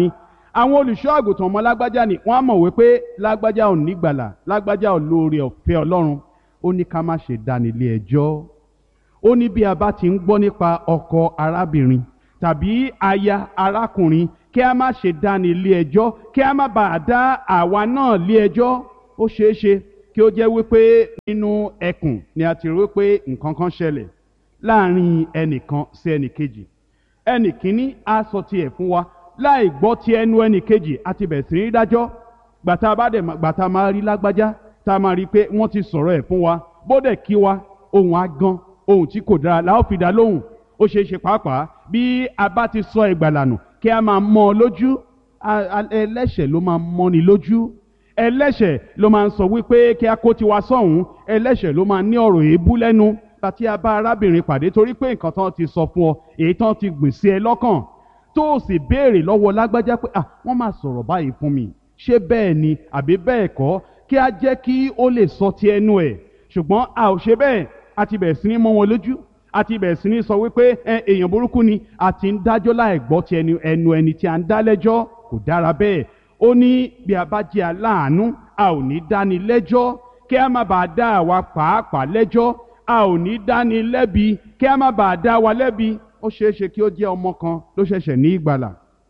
àwọn olùṣọ́ àgùntàn ọmọ lágbájá ni wọ́n á mọ̀ wípé lágbájá ò ní ìgbàlà, lágbájá ò lóore ọ̀fẹ́ Ọlọ́run. Ó ní ká má ṣe dá nílé ẹjọ́. Ó ní bí a bá ti ń gbọ́ nípa ọkọ arábìnrin tàbí aya arákùnrin, kí a má ṣe dá nílé ẹjọ́, kí a má bàa dá àwa náà lé ẹjọ́. Ó ṣeé ṣe kí ó jẹ́ wípé nínú ẹkùn ni a ti rí wípé nǹkan kan ṣẹlẹ̀ láàrin ẹnìkan sí ẹnìkejì. Ẹnìkíní á sọ tiẹ̀ fún wa láì gbọ́ ti ẹnu ẹnìkejì, àti bẹ̀rẹ̀ sí ní dájọ́. Gbàtà máa rí lágbájá, tá a máa rí pé wọ́n ti sọ̀rọ̀ ẹ̀ fún wa, bódẹ̀ kí wa, ohun á gan, ohun tí kò dára la ó fi dá lóhùn. Ó ṣeé ṣe pàápàá bí a bá ti sọ ìgbàlà nù, kí a máa mọ́ ọ lójú. Ẹlẹ́ṣẹ̀ ló máa mọ́ni lójú. Ẹlẹ́ṣẹ̀ ló máa ń sọ wípé kí a kó tiwa sọ́hùn. Ẹlẹ́ṣẹ̀ ló máa ń ní ọ̀rọ̀ èébú lẹ́nu. Àti a bá arábìnrin pàdé torí pé nǹkan tán ti sọ fún ọ, èyí tán ti gbìn sí ẹ lọ́kàn, tó o sì béèrè lọ́wọ́ lágbájá pé wọ́n máa sọ̀rọ̀ báyìí fún mi, ṣé bẹ́ẹ̀ ni àbí bẹ́ẹ̀ kọ́, kí a jẹ́ kí ó lè sọ ti ẹnu ẹ̀. Ṣùgbọ́n a ò ṣe bẹ́ẹ̀, a ti bẹ̀rẹ̀ sí ní mọ́ wọn lójú, a ti bẹ̀rẹ̀ sí ní sọ wípé èèyàn burúkú ni, a ti ń dájọ́ láì gbọ́ ti ẹnu ẹni tí a ń dá lẹ́jọ́. Kò dára bẹ́ẹ̀. Ó ní bí a bá jẹ́ aláàánú, a ò ní dáni lẹ́jọ́, kí a má bàa dá àwa pàápàá lẹ́jọ́. A ò ní dáni lẹ́bi, kí a má bàa dá wa lẹ́bi. Ó ṣeé ṣe kí ó jẹ́ ọmọ kan ló ṣẹ̀ṣẹ̀ ní ìgbàlà.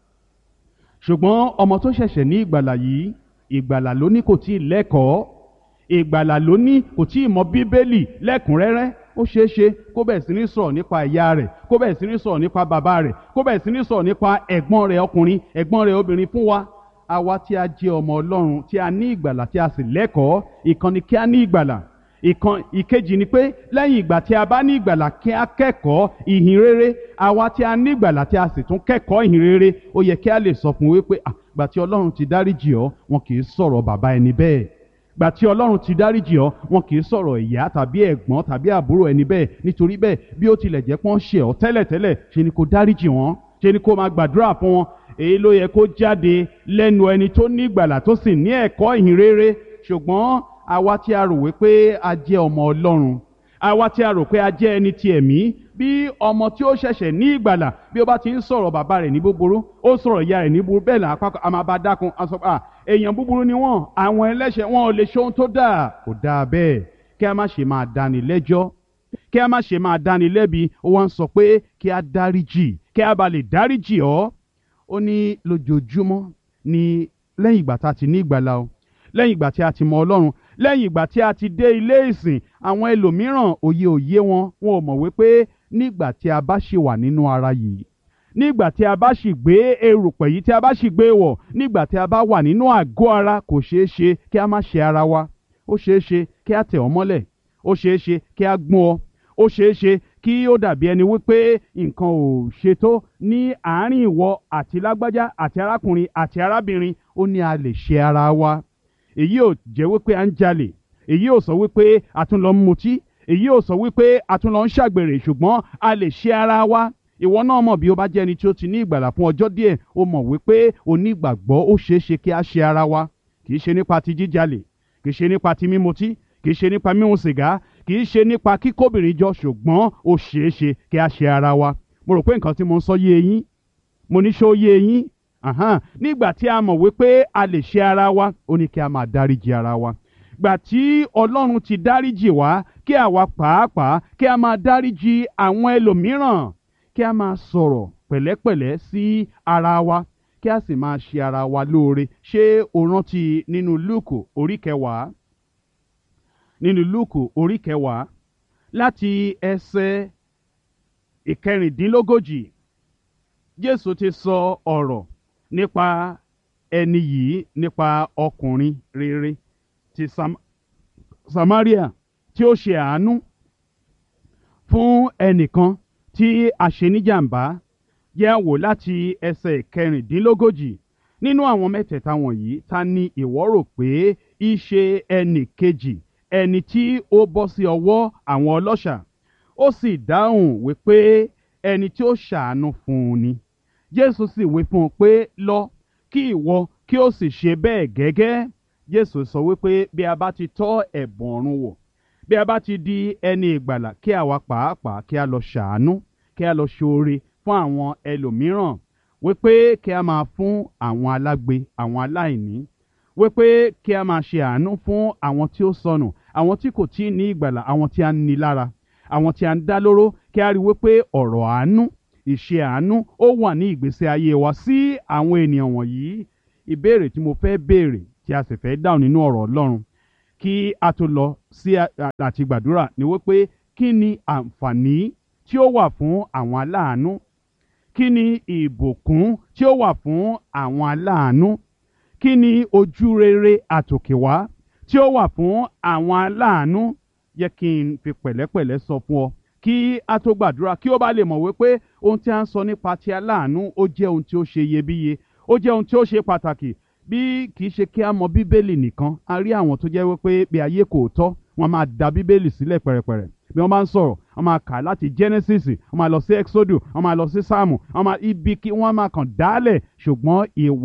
Ṣùgbọ́n ọmọ tó ṣẹ̀ṣẹ̀ ní ìgbàlà yìí, ìgbàlà ló ní kò tí ì lẹ́kọ̀ọ́. Ìgbàlà ló ní kò tí ì mọ Bíbélì lẹ́kùnrẹ́rẹ́. Ó ṣeé ṣe kó bẹ̀rẹ̀ sí ní sọ̀rọ̀ nípa ìyá rẹ̀, kó bẹ̀rẹ̀ sí ní sọ̀rọ̀ nípa bàbá rẹ̀, kó bẹ̀rẹ̀ sí ní sọ̀rọ̀ nípa ẹ̀gbọ́n rẹ̀ ọkùnrin, ẹ̀gbọ́n rẹ̀ obìnrin fún wa. Àwa tí a jẹ́ ọmọ Ọlọ́run, tí a ní ìgbàlà, tí a sì lẹ́kọ̀ọ́, ìkan ni kí a ní ìgbàlà. Ìkejì ni pé lẹ́yìn ìgbà tí a bá ní ìgbàlà, kí a kẹ́kọ̀ọ́ ìhìn rere. Àwa tí a ní ìgbàlà tí a sì tún kẹ́kọ̀ọ́ ìhìn rere, ó yẹ kí a lè sọ fún wípé gbà tí Ọlọ́run ti dáríjì ọ́, wọn kì í sọ̀rọ̀ bàbá ẹni bẹ́ẹ̀. Gbà tí Ọlọ́run ti dáríjì ọ́, wọn kì í sọ̀rọ̀ ìyá tàbí ẹ̀gbọ́n tàbí àbúrò ẹni bẹ́ẹ̀. Nítorí bẹ́ẹ̀, bí ó tilẹ̀ jẹ́ pọ́n ṣe ọ́ tẹ́lẹ̀tẹ́lẹ̀, ṣe ni kó dáríjì wọ́n, ṣe ni kó máa gbàdúrà fún wọn. Èyí ló yẹ kó jáde lẹ́nu ẹni tó ní ìgbàlà tó sì ní ẹ̀kọ́ ìhìn rere. Ṣùgbọ́n àwa tí a rò wípé a jẹ́ ọmọ Ọlọ́run, àwa tí a rò pé a jẹ́ ẹni ti ẹ̀mí, bí ọmọ tí ó ṣẹ̀ṣẹ̀ ní ìgbàlà, bí ó bá ti ń sọ̀rọ̀ bàbá rẹ̀ ní búburú, ó sọ̀rọ̀ ìyá rẹ̀ ní búburú, bẹ́ẹ̀ náà a máa bá dákun, a sọ pé èèyàn búburú ni wọ́n, àwọn ẹlẹ́ṣẹ̀ wọn ò lè ṣe ohun tó dáa. Kò dáa bẹ́ẹ̀. Kí a má ṣe máa dáni lẹ́jọ́, kí a má ṣe máa dáni lẹ́bi. Ó wá ń sọ pé kí a dáríjì, kí a bá lè dáríjì ọ́. Ó ní lójoojúmọ́ ni lẹ́yìn ìgbà tá a ti ní ìgbàlà o, lẹ́yìn ìgbà tí a ti mọ Ọlọ́run, lẹ́yìn ìgbà tí a ti dé ilé ìsìn, àwọn ẹlòmíràn òye wọn ò mọ̀ wípé nígbà tí a bá ṣì wà nínú ara yìí, nígbà tí a bá ṣì gbé erùpẹ̀ yìí tí a bá ṣì gbé wọ̀, nígbà tí a bá wà nínú àgọ́ ara, kò ṣeé ṣe kí a má ṣe ara wa. Ó ṣeé ṣe kí a tẹ̀ ọ́ mọ́lẹ̀, ó ṣeé ṣe kí a gbọ́n ọ, ó ṣeé ṣe kí ó dàbí ẹni wípé nǹkan ò ṣe tó ní àárín ìwọ àti lágbájá àti arákùnrin àti arábìnrin. Ó ní a lè ṣe ara wa. Èyí ò jẹ́ wípé à ń jalè, èyí ò sọ wípé a tún lọ ń mutí, èyí ò sọ wípé a tún lọ ń ṣàgbèrè, ṣùgbọ́n a lè ṣe ara wa. Ìwọ náà mọ̀ bí ó bá jẹ́ ẹni tí ó ti ní ìgbàlà fún ọjọ́ díẹ̀, ó mọ̀ wípé onígbàgbọ́ ó ṣeé ṣe kí a ṣe ara wa. Kì í ṣe nípa ti jíjalè, kì í ṣe nípa ti mímutí, kì í ṣe nípa mímu sìgá, kì í ṣe nípa kíkóbìnrin jọ, ṣùgbọ́n ó ṣeé ṣe kí a ṣe ara wa. Mo rò pé nǹkan tí mo ń sọ yé yín. Mo ní ṣé ó yé yín? Nígbà tí a mọ̀ wípé a lè ṣe ara wa, ó ní kí a máa dáríjì ara wa. Gbà tí Ọlọ́run ti dáríjì wá, kí àwa pàápàá kí a máa dáríjì àwọn ẹlòmíràn, kí a máa sọ̀rọ̀ pẹ̀lẹ́pẹ̀lẹ́ sí ara wa, kí a sì máa ṣe ara wa lóore. Ṣé o rántí nínú Lúùkù orí 10? Nínú Lúùkù orí 10 láti ẹsẹ̀ 14, Jésù ti sọ ọ̀rọ̀ nípa ẹni yìí, nípa ọkùnrin rere ti Samaria tí ó ṣe àánú fún ẹnìkan tí a ṣe níjàmbá. Yẹ̀ wò láti ẹsẹ̀ 14. Nínú àwọn mẹ́tẹ̀ẹ̀ta wọ̀nyí, ta ni ìwọ rò pé í ṣe ẹnì kejì, ẹni tí ó bọ́ sí ọwọ́ àwọn ọlọ́ṣà? Ó sì dáhùn wípé ẹni tí ó ṣàánú fún un ni. Jésù sì wí fún un pé, lọ, kí ìwọ kí ó sì ṣe bẹ́ẹ̀ gẹ́gẹ́. Jésù sọ wípé bí a bá ti tọ́ ẹ̀bùn ọ̀run wò, bí a bá ti di ẹni ìgbàlà, kí àwa pàápàá kí a lọ ṣàánú, kí a lọ ṣoore fún àwọn ẹlòmíràn. wípé kí a máa fún àwọn alágbe, àwọn aláìní, wípé kí a máa ṣe àánú fún àwọn tí ó sọnù, àwọn tí kò tí ì ní ìgbàlà, àwọn tí a ń ni lára, àwọn tí a ń dá lóró, kí a rí wípé ọ̀rọ̀ àánú, ìṣe àánú ó wà ní ìgbésí ayé wa sí àwọn ènìyàn wọ̀nyí. Ìbéèrè tí mo fẹ́ béèrè tí a sì fẹ́ dáhùn nínú ọ̀rọ̀ Ọlọ́run kí a tó lọ sí àti gbàdúrà ni wípé kí ni àǹfààní tí ó wà fún àwọn aláàánú? Kí ni ìbùkún tí ó wà fún àwọn aláàánú? Kí ni ojú rere àtòkèwá tí ó wà fún àwọn aláàánú? Yẹ kí n fi pẹ̀lẹ́pẹ̀lẹ́ sọ fún ọ kí a tó gbàdúrà kí ó bá lè mọ̀ wípé ohun tí a ń sọ nípa ti aláàánú ó jẹ́ ohun tí ó ṣe iyebíye, ó jẹ́ ohun tí ó ṣe pàtàkì. Bí kì í ṣe kí a mọ Bíbélì nìkan, a rí àwọn tó jẹ́ wípé bí ayé kò tọ́, wọ́n máa da Bíbélì sílẹ̀ pẹ̀rẹ̀pẹ̀rẹ̀. Bí wọ́n bá ń sọ̀rọ̀, wọ́n máa kà láti Genesis, wọ́n máa lọ sí Exodus, wọ́n máa lọ sí Sáàmù, ibi kí wọ́n máa kàn dálẹ̀, ṣùgbọ́n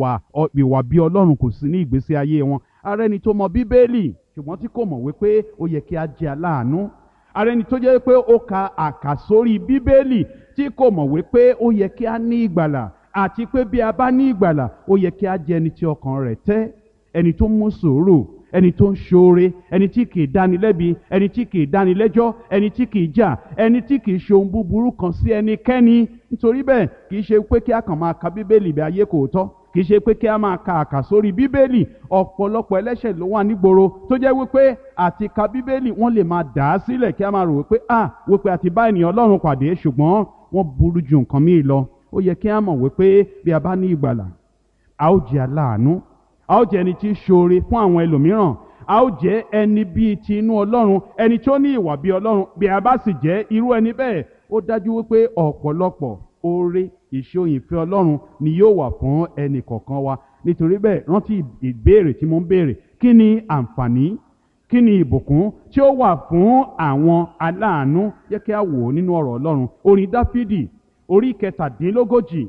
ìwà bí Ọlọ́run kò sí ní ìgbésí ayé wọn. Ara ẹni tó mọ Bíbélì ṣùgbọ́n tí kò mọ̀ wípé ó yẹ kí a jẹ́ aláàánú. Ara ẹni tó jẹ́ pé ó ka àkàsórí Bíbélì tí kò mọ̀ wípé ó yẹ kí a ní ìgbàlà, àti pé bí a bá ní ìgbàlà ó yẹ kí a jẹ́ ẹni tí ọkàn rẹ̀ tẹ́, ẹni tó mú sùúrù, ẹni tó ń ṣoore, ẹni tí kì í dáni lẹ́bi, ẹni tí kì í dáni lẹ́jọ́, ẹni tí kì í jà, ẹni tí kì í ṣe ohun búburú kan sí ẹnikẹ́ni. Nítorí bẹ́ẹ̀ kì í ṣe pé kí a kàn máa ka Bíbélì bí ayé kò tọ́, kì í ṣe pé kí a máa ka àkàsórí Bíbélì. Ọ̀pọ̀lọpọ̀ ẹlẹ́ṣẹ̀ ló wà nígboro tó jẹ́ wípé àti ka Bíbélì wọ́n lè máa dà á sílẹ̀ kí a máa rò wípé àti bá ènìyàn Ọlọ́run pàdé, ṣùgbọ́n wọ́n burú ju nǹkan míì lọ. Ó yẹ kí a mọ̀ wípé bí a bá ní ìgbàlà, a ó jẹ́ aláàánú, a ó jẹ́ ẹni tí í ṣoore fún àwọn ẹlòmíràn, a ó jẹ́ ẹni bíi ti inú Ọlọ́run, ẹni tó ní ìwà bí Ọlọ́run. Bí a bá sì jẹ́ irú ẹni bẹ́ẹ̀, ó dájú wípé ọ̀pọ̀lọpọ̀ oore ìṣòyìnfẹ́ Ọlọ́run ni yóò wà fún ẹnì kọ̀ọ̀kan wa. Nítorí bẹ́ẹ̀ rántí ìbéèrè tí mo ń béèrè: kí ni àǹfààní, kí ni ìbùkún tí ó wà fún àwọn aláàánú? Jẹ́ kí a wò ó nínú ọ̀rọ̀ Ọlọ́run. Orin Dáfídì orí kẹtàdínlógójì,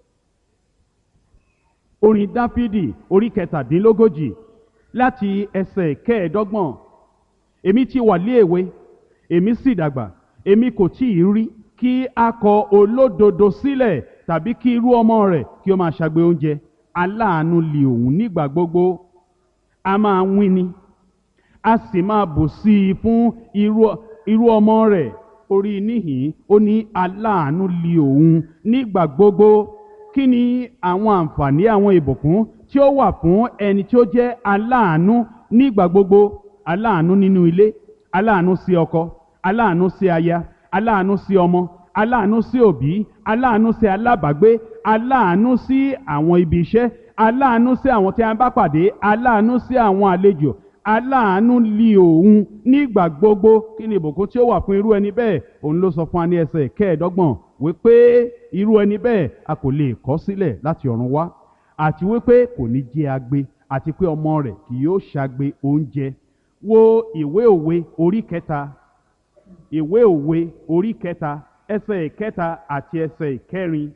orin Dáfídì orí kẹtàdínlógójì láti ẹsẹ̀ kẹẹ̀ẹ́dọ́gbọ̀n. Èmi ti wà lé èwe, èmi sì dàgbà, èmi kò tí ì rí kí a kọ olódodo sílẹ̀ tàbí kí irú ọmọ rẹ̀ kí ó máa ṣagbe oúnjẹ. Aláàánú li òun nígbà gbogbo, a máa wín a sì máa bù sí i fún irú ọmọ rẹ̀. Orí níhìn ó ní aláàánú li òun nígbà gbogbo. Kí ni àwọn àǹfààní, àwọn ìbùkún tí ó wà fún ẹni tí ó jẹ́ aláàánú nígbà gbogbo? Aláàánú nínú ilé, aláàánú sí ọkọ, aláàánú sí aya, aláàánú sí ọmọ, aláàánú sí òbí, aláàánú sí alábàágbé, aláàánú sí àwọn ibi iṣẹ́, aláàánú sí àwọn tí a bá pàdé, aláàánú sí àwọn àlejò. Aláàánú li òun nígbà gbogbo. Kí ni ìbùkún tí ó wà fún irú ẹni bẹ́ẹ̀? Òun ló sọ fún wa ní ẹsẹ̀ kẹẹ̀ẹ́dọ́gbọ̀n wípé irú ẹni bẹ́ẹ̀ a kò lè kọ̀ sílẹ̀ láti ọ̀run wá, àti wípé kò ní jẹ́ agbe, àti pé ọmọ rẹ̀ kì yóò ṣagbe oúnjẹ. Wo ìwé òwe orí kẹta, ìwé òwe orí kẹta ẹsẹ̀ ìkẹta àti ẹsẹ̀ ìkẹrin.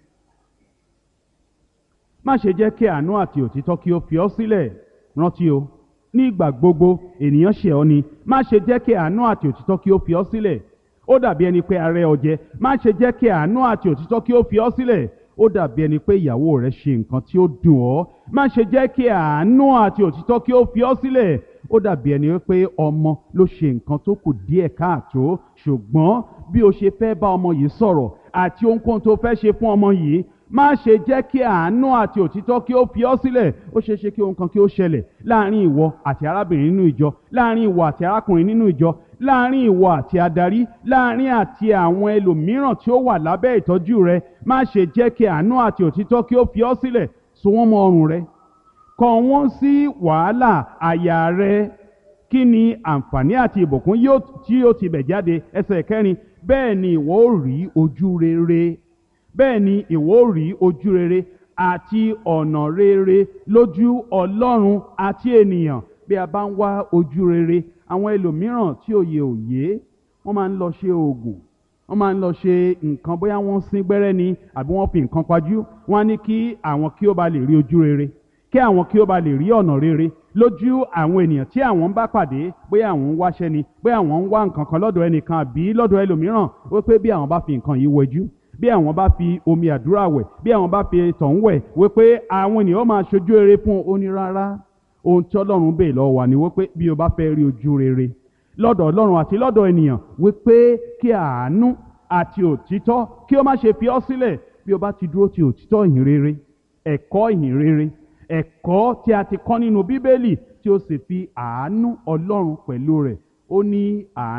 Má ṣe jẹ́ kí àánú àti òtítọ́ kí ó fi ọ́ sílẹ̀. Rántí o, nígbà gbogbo ènìyàn ṣẹ̀ ọ́ ni. Má ṣe jẹ́ kí àánú àti òtítọ́ kí ó fi ọ́ sílẹ̀. Ó dàbí ẹni pé arẹ ọ jẹ. Má ṣe jẹ́ kí àánú àti òtítọ́ kí ó fi ọ́ sílẹ̀. Ó dàbí ẹni pé ìyàwó rẹ ṣe nǹkan tí ó dùn ọ́. Má ṣe jẹ́ kí àánú àti òtítọ́ kí ó fi ọ́ sílẹ̀. Ó dàbí ẹni pé ọmọ ló ṣe nǹkan tó kù díẹ̀ káàtó, ṣùgbọ́n bí o ṣe fẹ́ bá ọmọ yìí sọ̀rọ̀ àti ohunkóhun tó fẹ́ ṣe fún ọmọ yìí, má ṣe jẹ́ kí àánú àti òtítọ́ kí ó fi ọ́ sílẹ̀. Ó ṣeé ṣe kí ohun kan kí ó ṣẹlẹ̀ láàrin ìwọ àti arábìnrin nínú ìjọ, láàrin ìwọ àti arákùnrin nínú ìjọ, láàrin ìwọ àti adarí, láàrin àti àwọn ẹlòmíràn tí ó wà lábẹ́ ìtọ́jú rẹ. Má ṣe jẹ́ kí àánú àti òtítọ́ kí ó fi ọ́ sílẹ̀. So wọ́n mọ́ ọrùn rẹ, kọ wọ́n sí wàhálà àyà rẹ. Kí ni àǹfààní àti ìbùkún tí yóò ti bẹ̀ jáde? Ẹsẹ̀ kẹrin: bẹ́ẹ̀ ni ìwọ ó rí ojú rere, bẹ́ẹ̀ ni ìwọ ó rí ojú rere àti ọ̀nà rere lójú Ọlọ́run àti ènìyàn. Bí a bá ń wá ojú rere, àwọn ẹlòmíràn tí òye òye, wọ́n máa ń lọ ṣe oògùn, wọ́n máa ń lọ ṣe nǹkan, bóyá wọ́n sín gbẹ́rẹ́ ni àbí wọ́n fi nǹkan pajú. Wọ́n á ní kí àwọn kí ó bá lè rí ojú rere, kí àwọn kí ó bá lè rí ọ̀nà rere lójú àwọn ènìyàn tí àwọn ń bá pàdé. Bóyá àwọn ń wáṣẹ́ ni, bóyá àwọn ń wá nǹkan kan lọ́dọ̀ ẹnìkan àbí lọ́dọ̀ ẹlòmíràn, wípé bí àwọn bá fi nǹkan yìí wẹjú, bí àwọn bá fi omi àdúrà wẹ̀ bí àwọn bá fi tọ̀hún wẹ̀ wípé àwọn ènìyàn máa ṣojú rere fún ó ní rárá. Ohun tí Ọlọ́run bèè lọ́wọ́ wa ni wípé bí o bá fẹ́ rí ojú rere lọ́dọ̀ Ọlọ́run àti lọ́dọ̀ ènìyàn wípé kí àánú àti òtítọ́ kí ó má ṣe fi ọ́ sílẹ̀. Bí o bá ti dúró ti òtítọ́ ìhìn rere, ẹ̀kọ́ ìhìn rere, ẹ̀kọ́ tí a ti kọ́ nínú Bíbélì tí ó sì fi àánú Ọlọ́run pẹ̀lú rẹ̀, ó ní àánú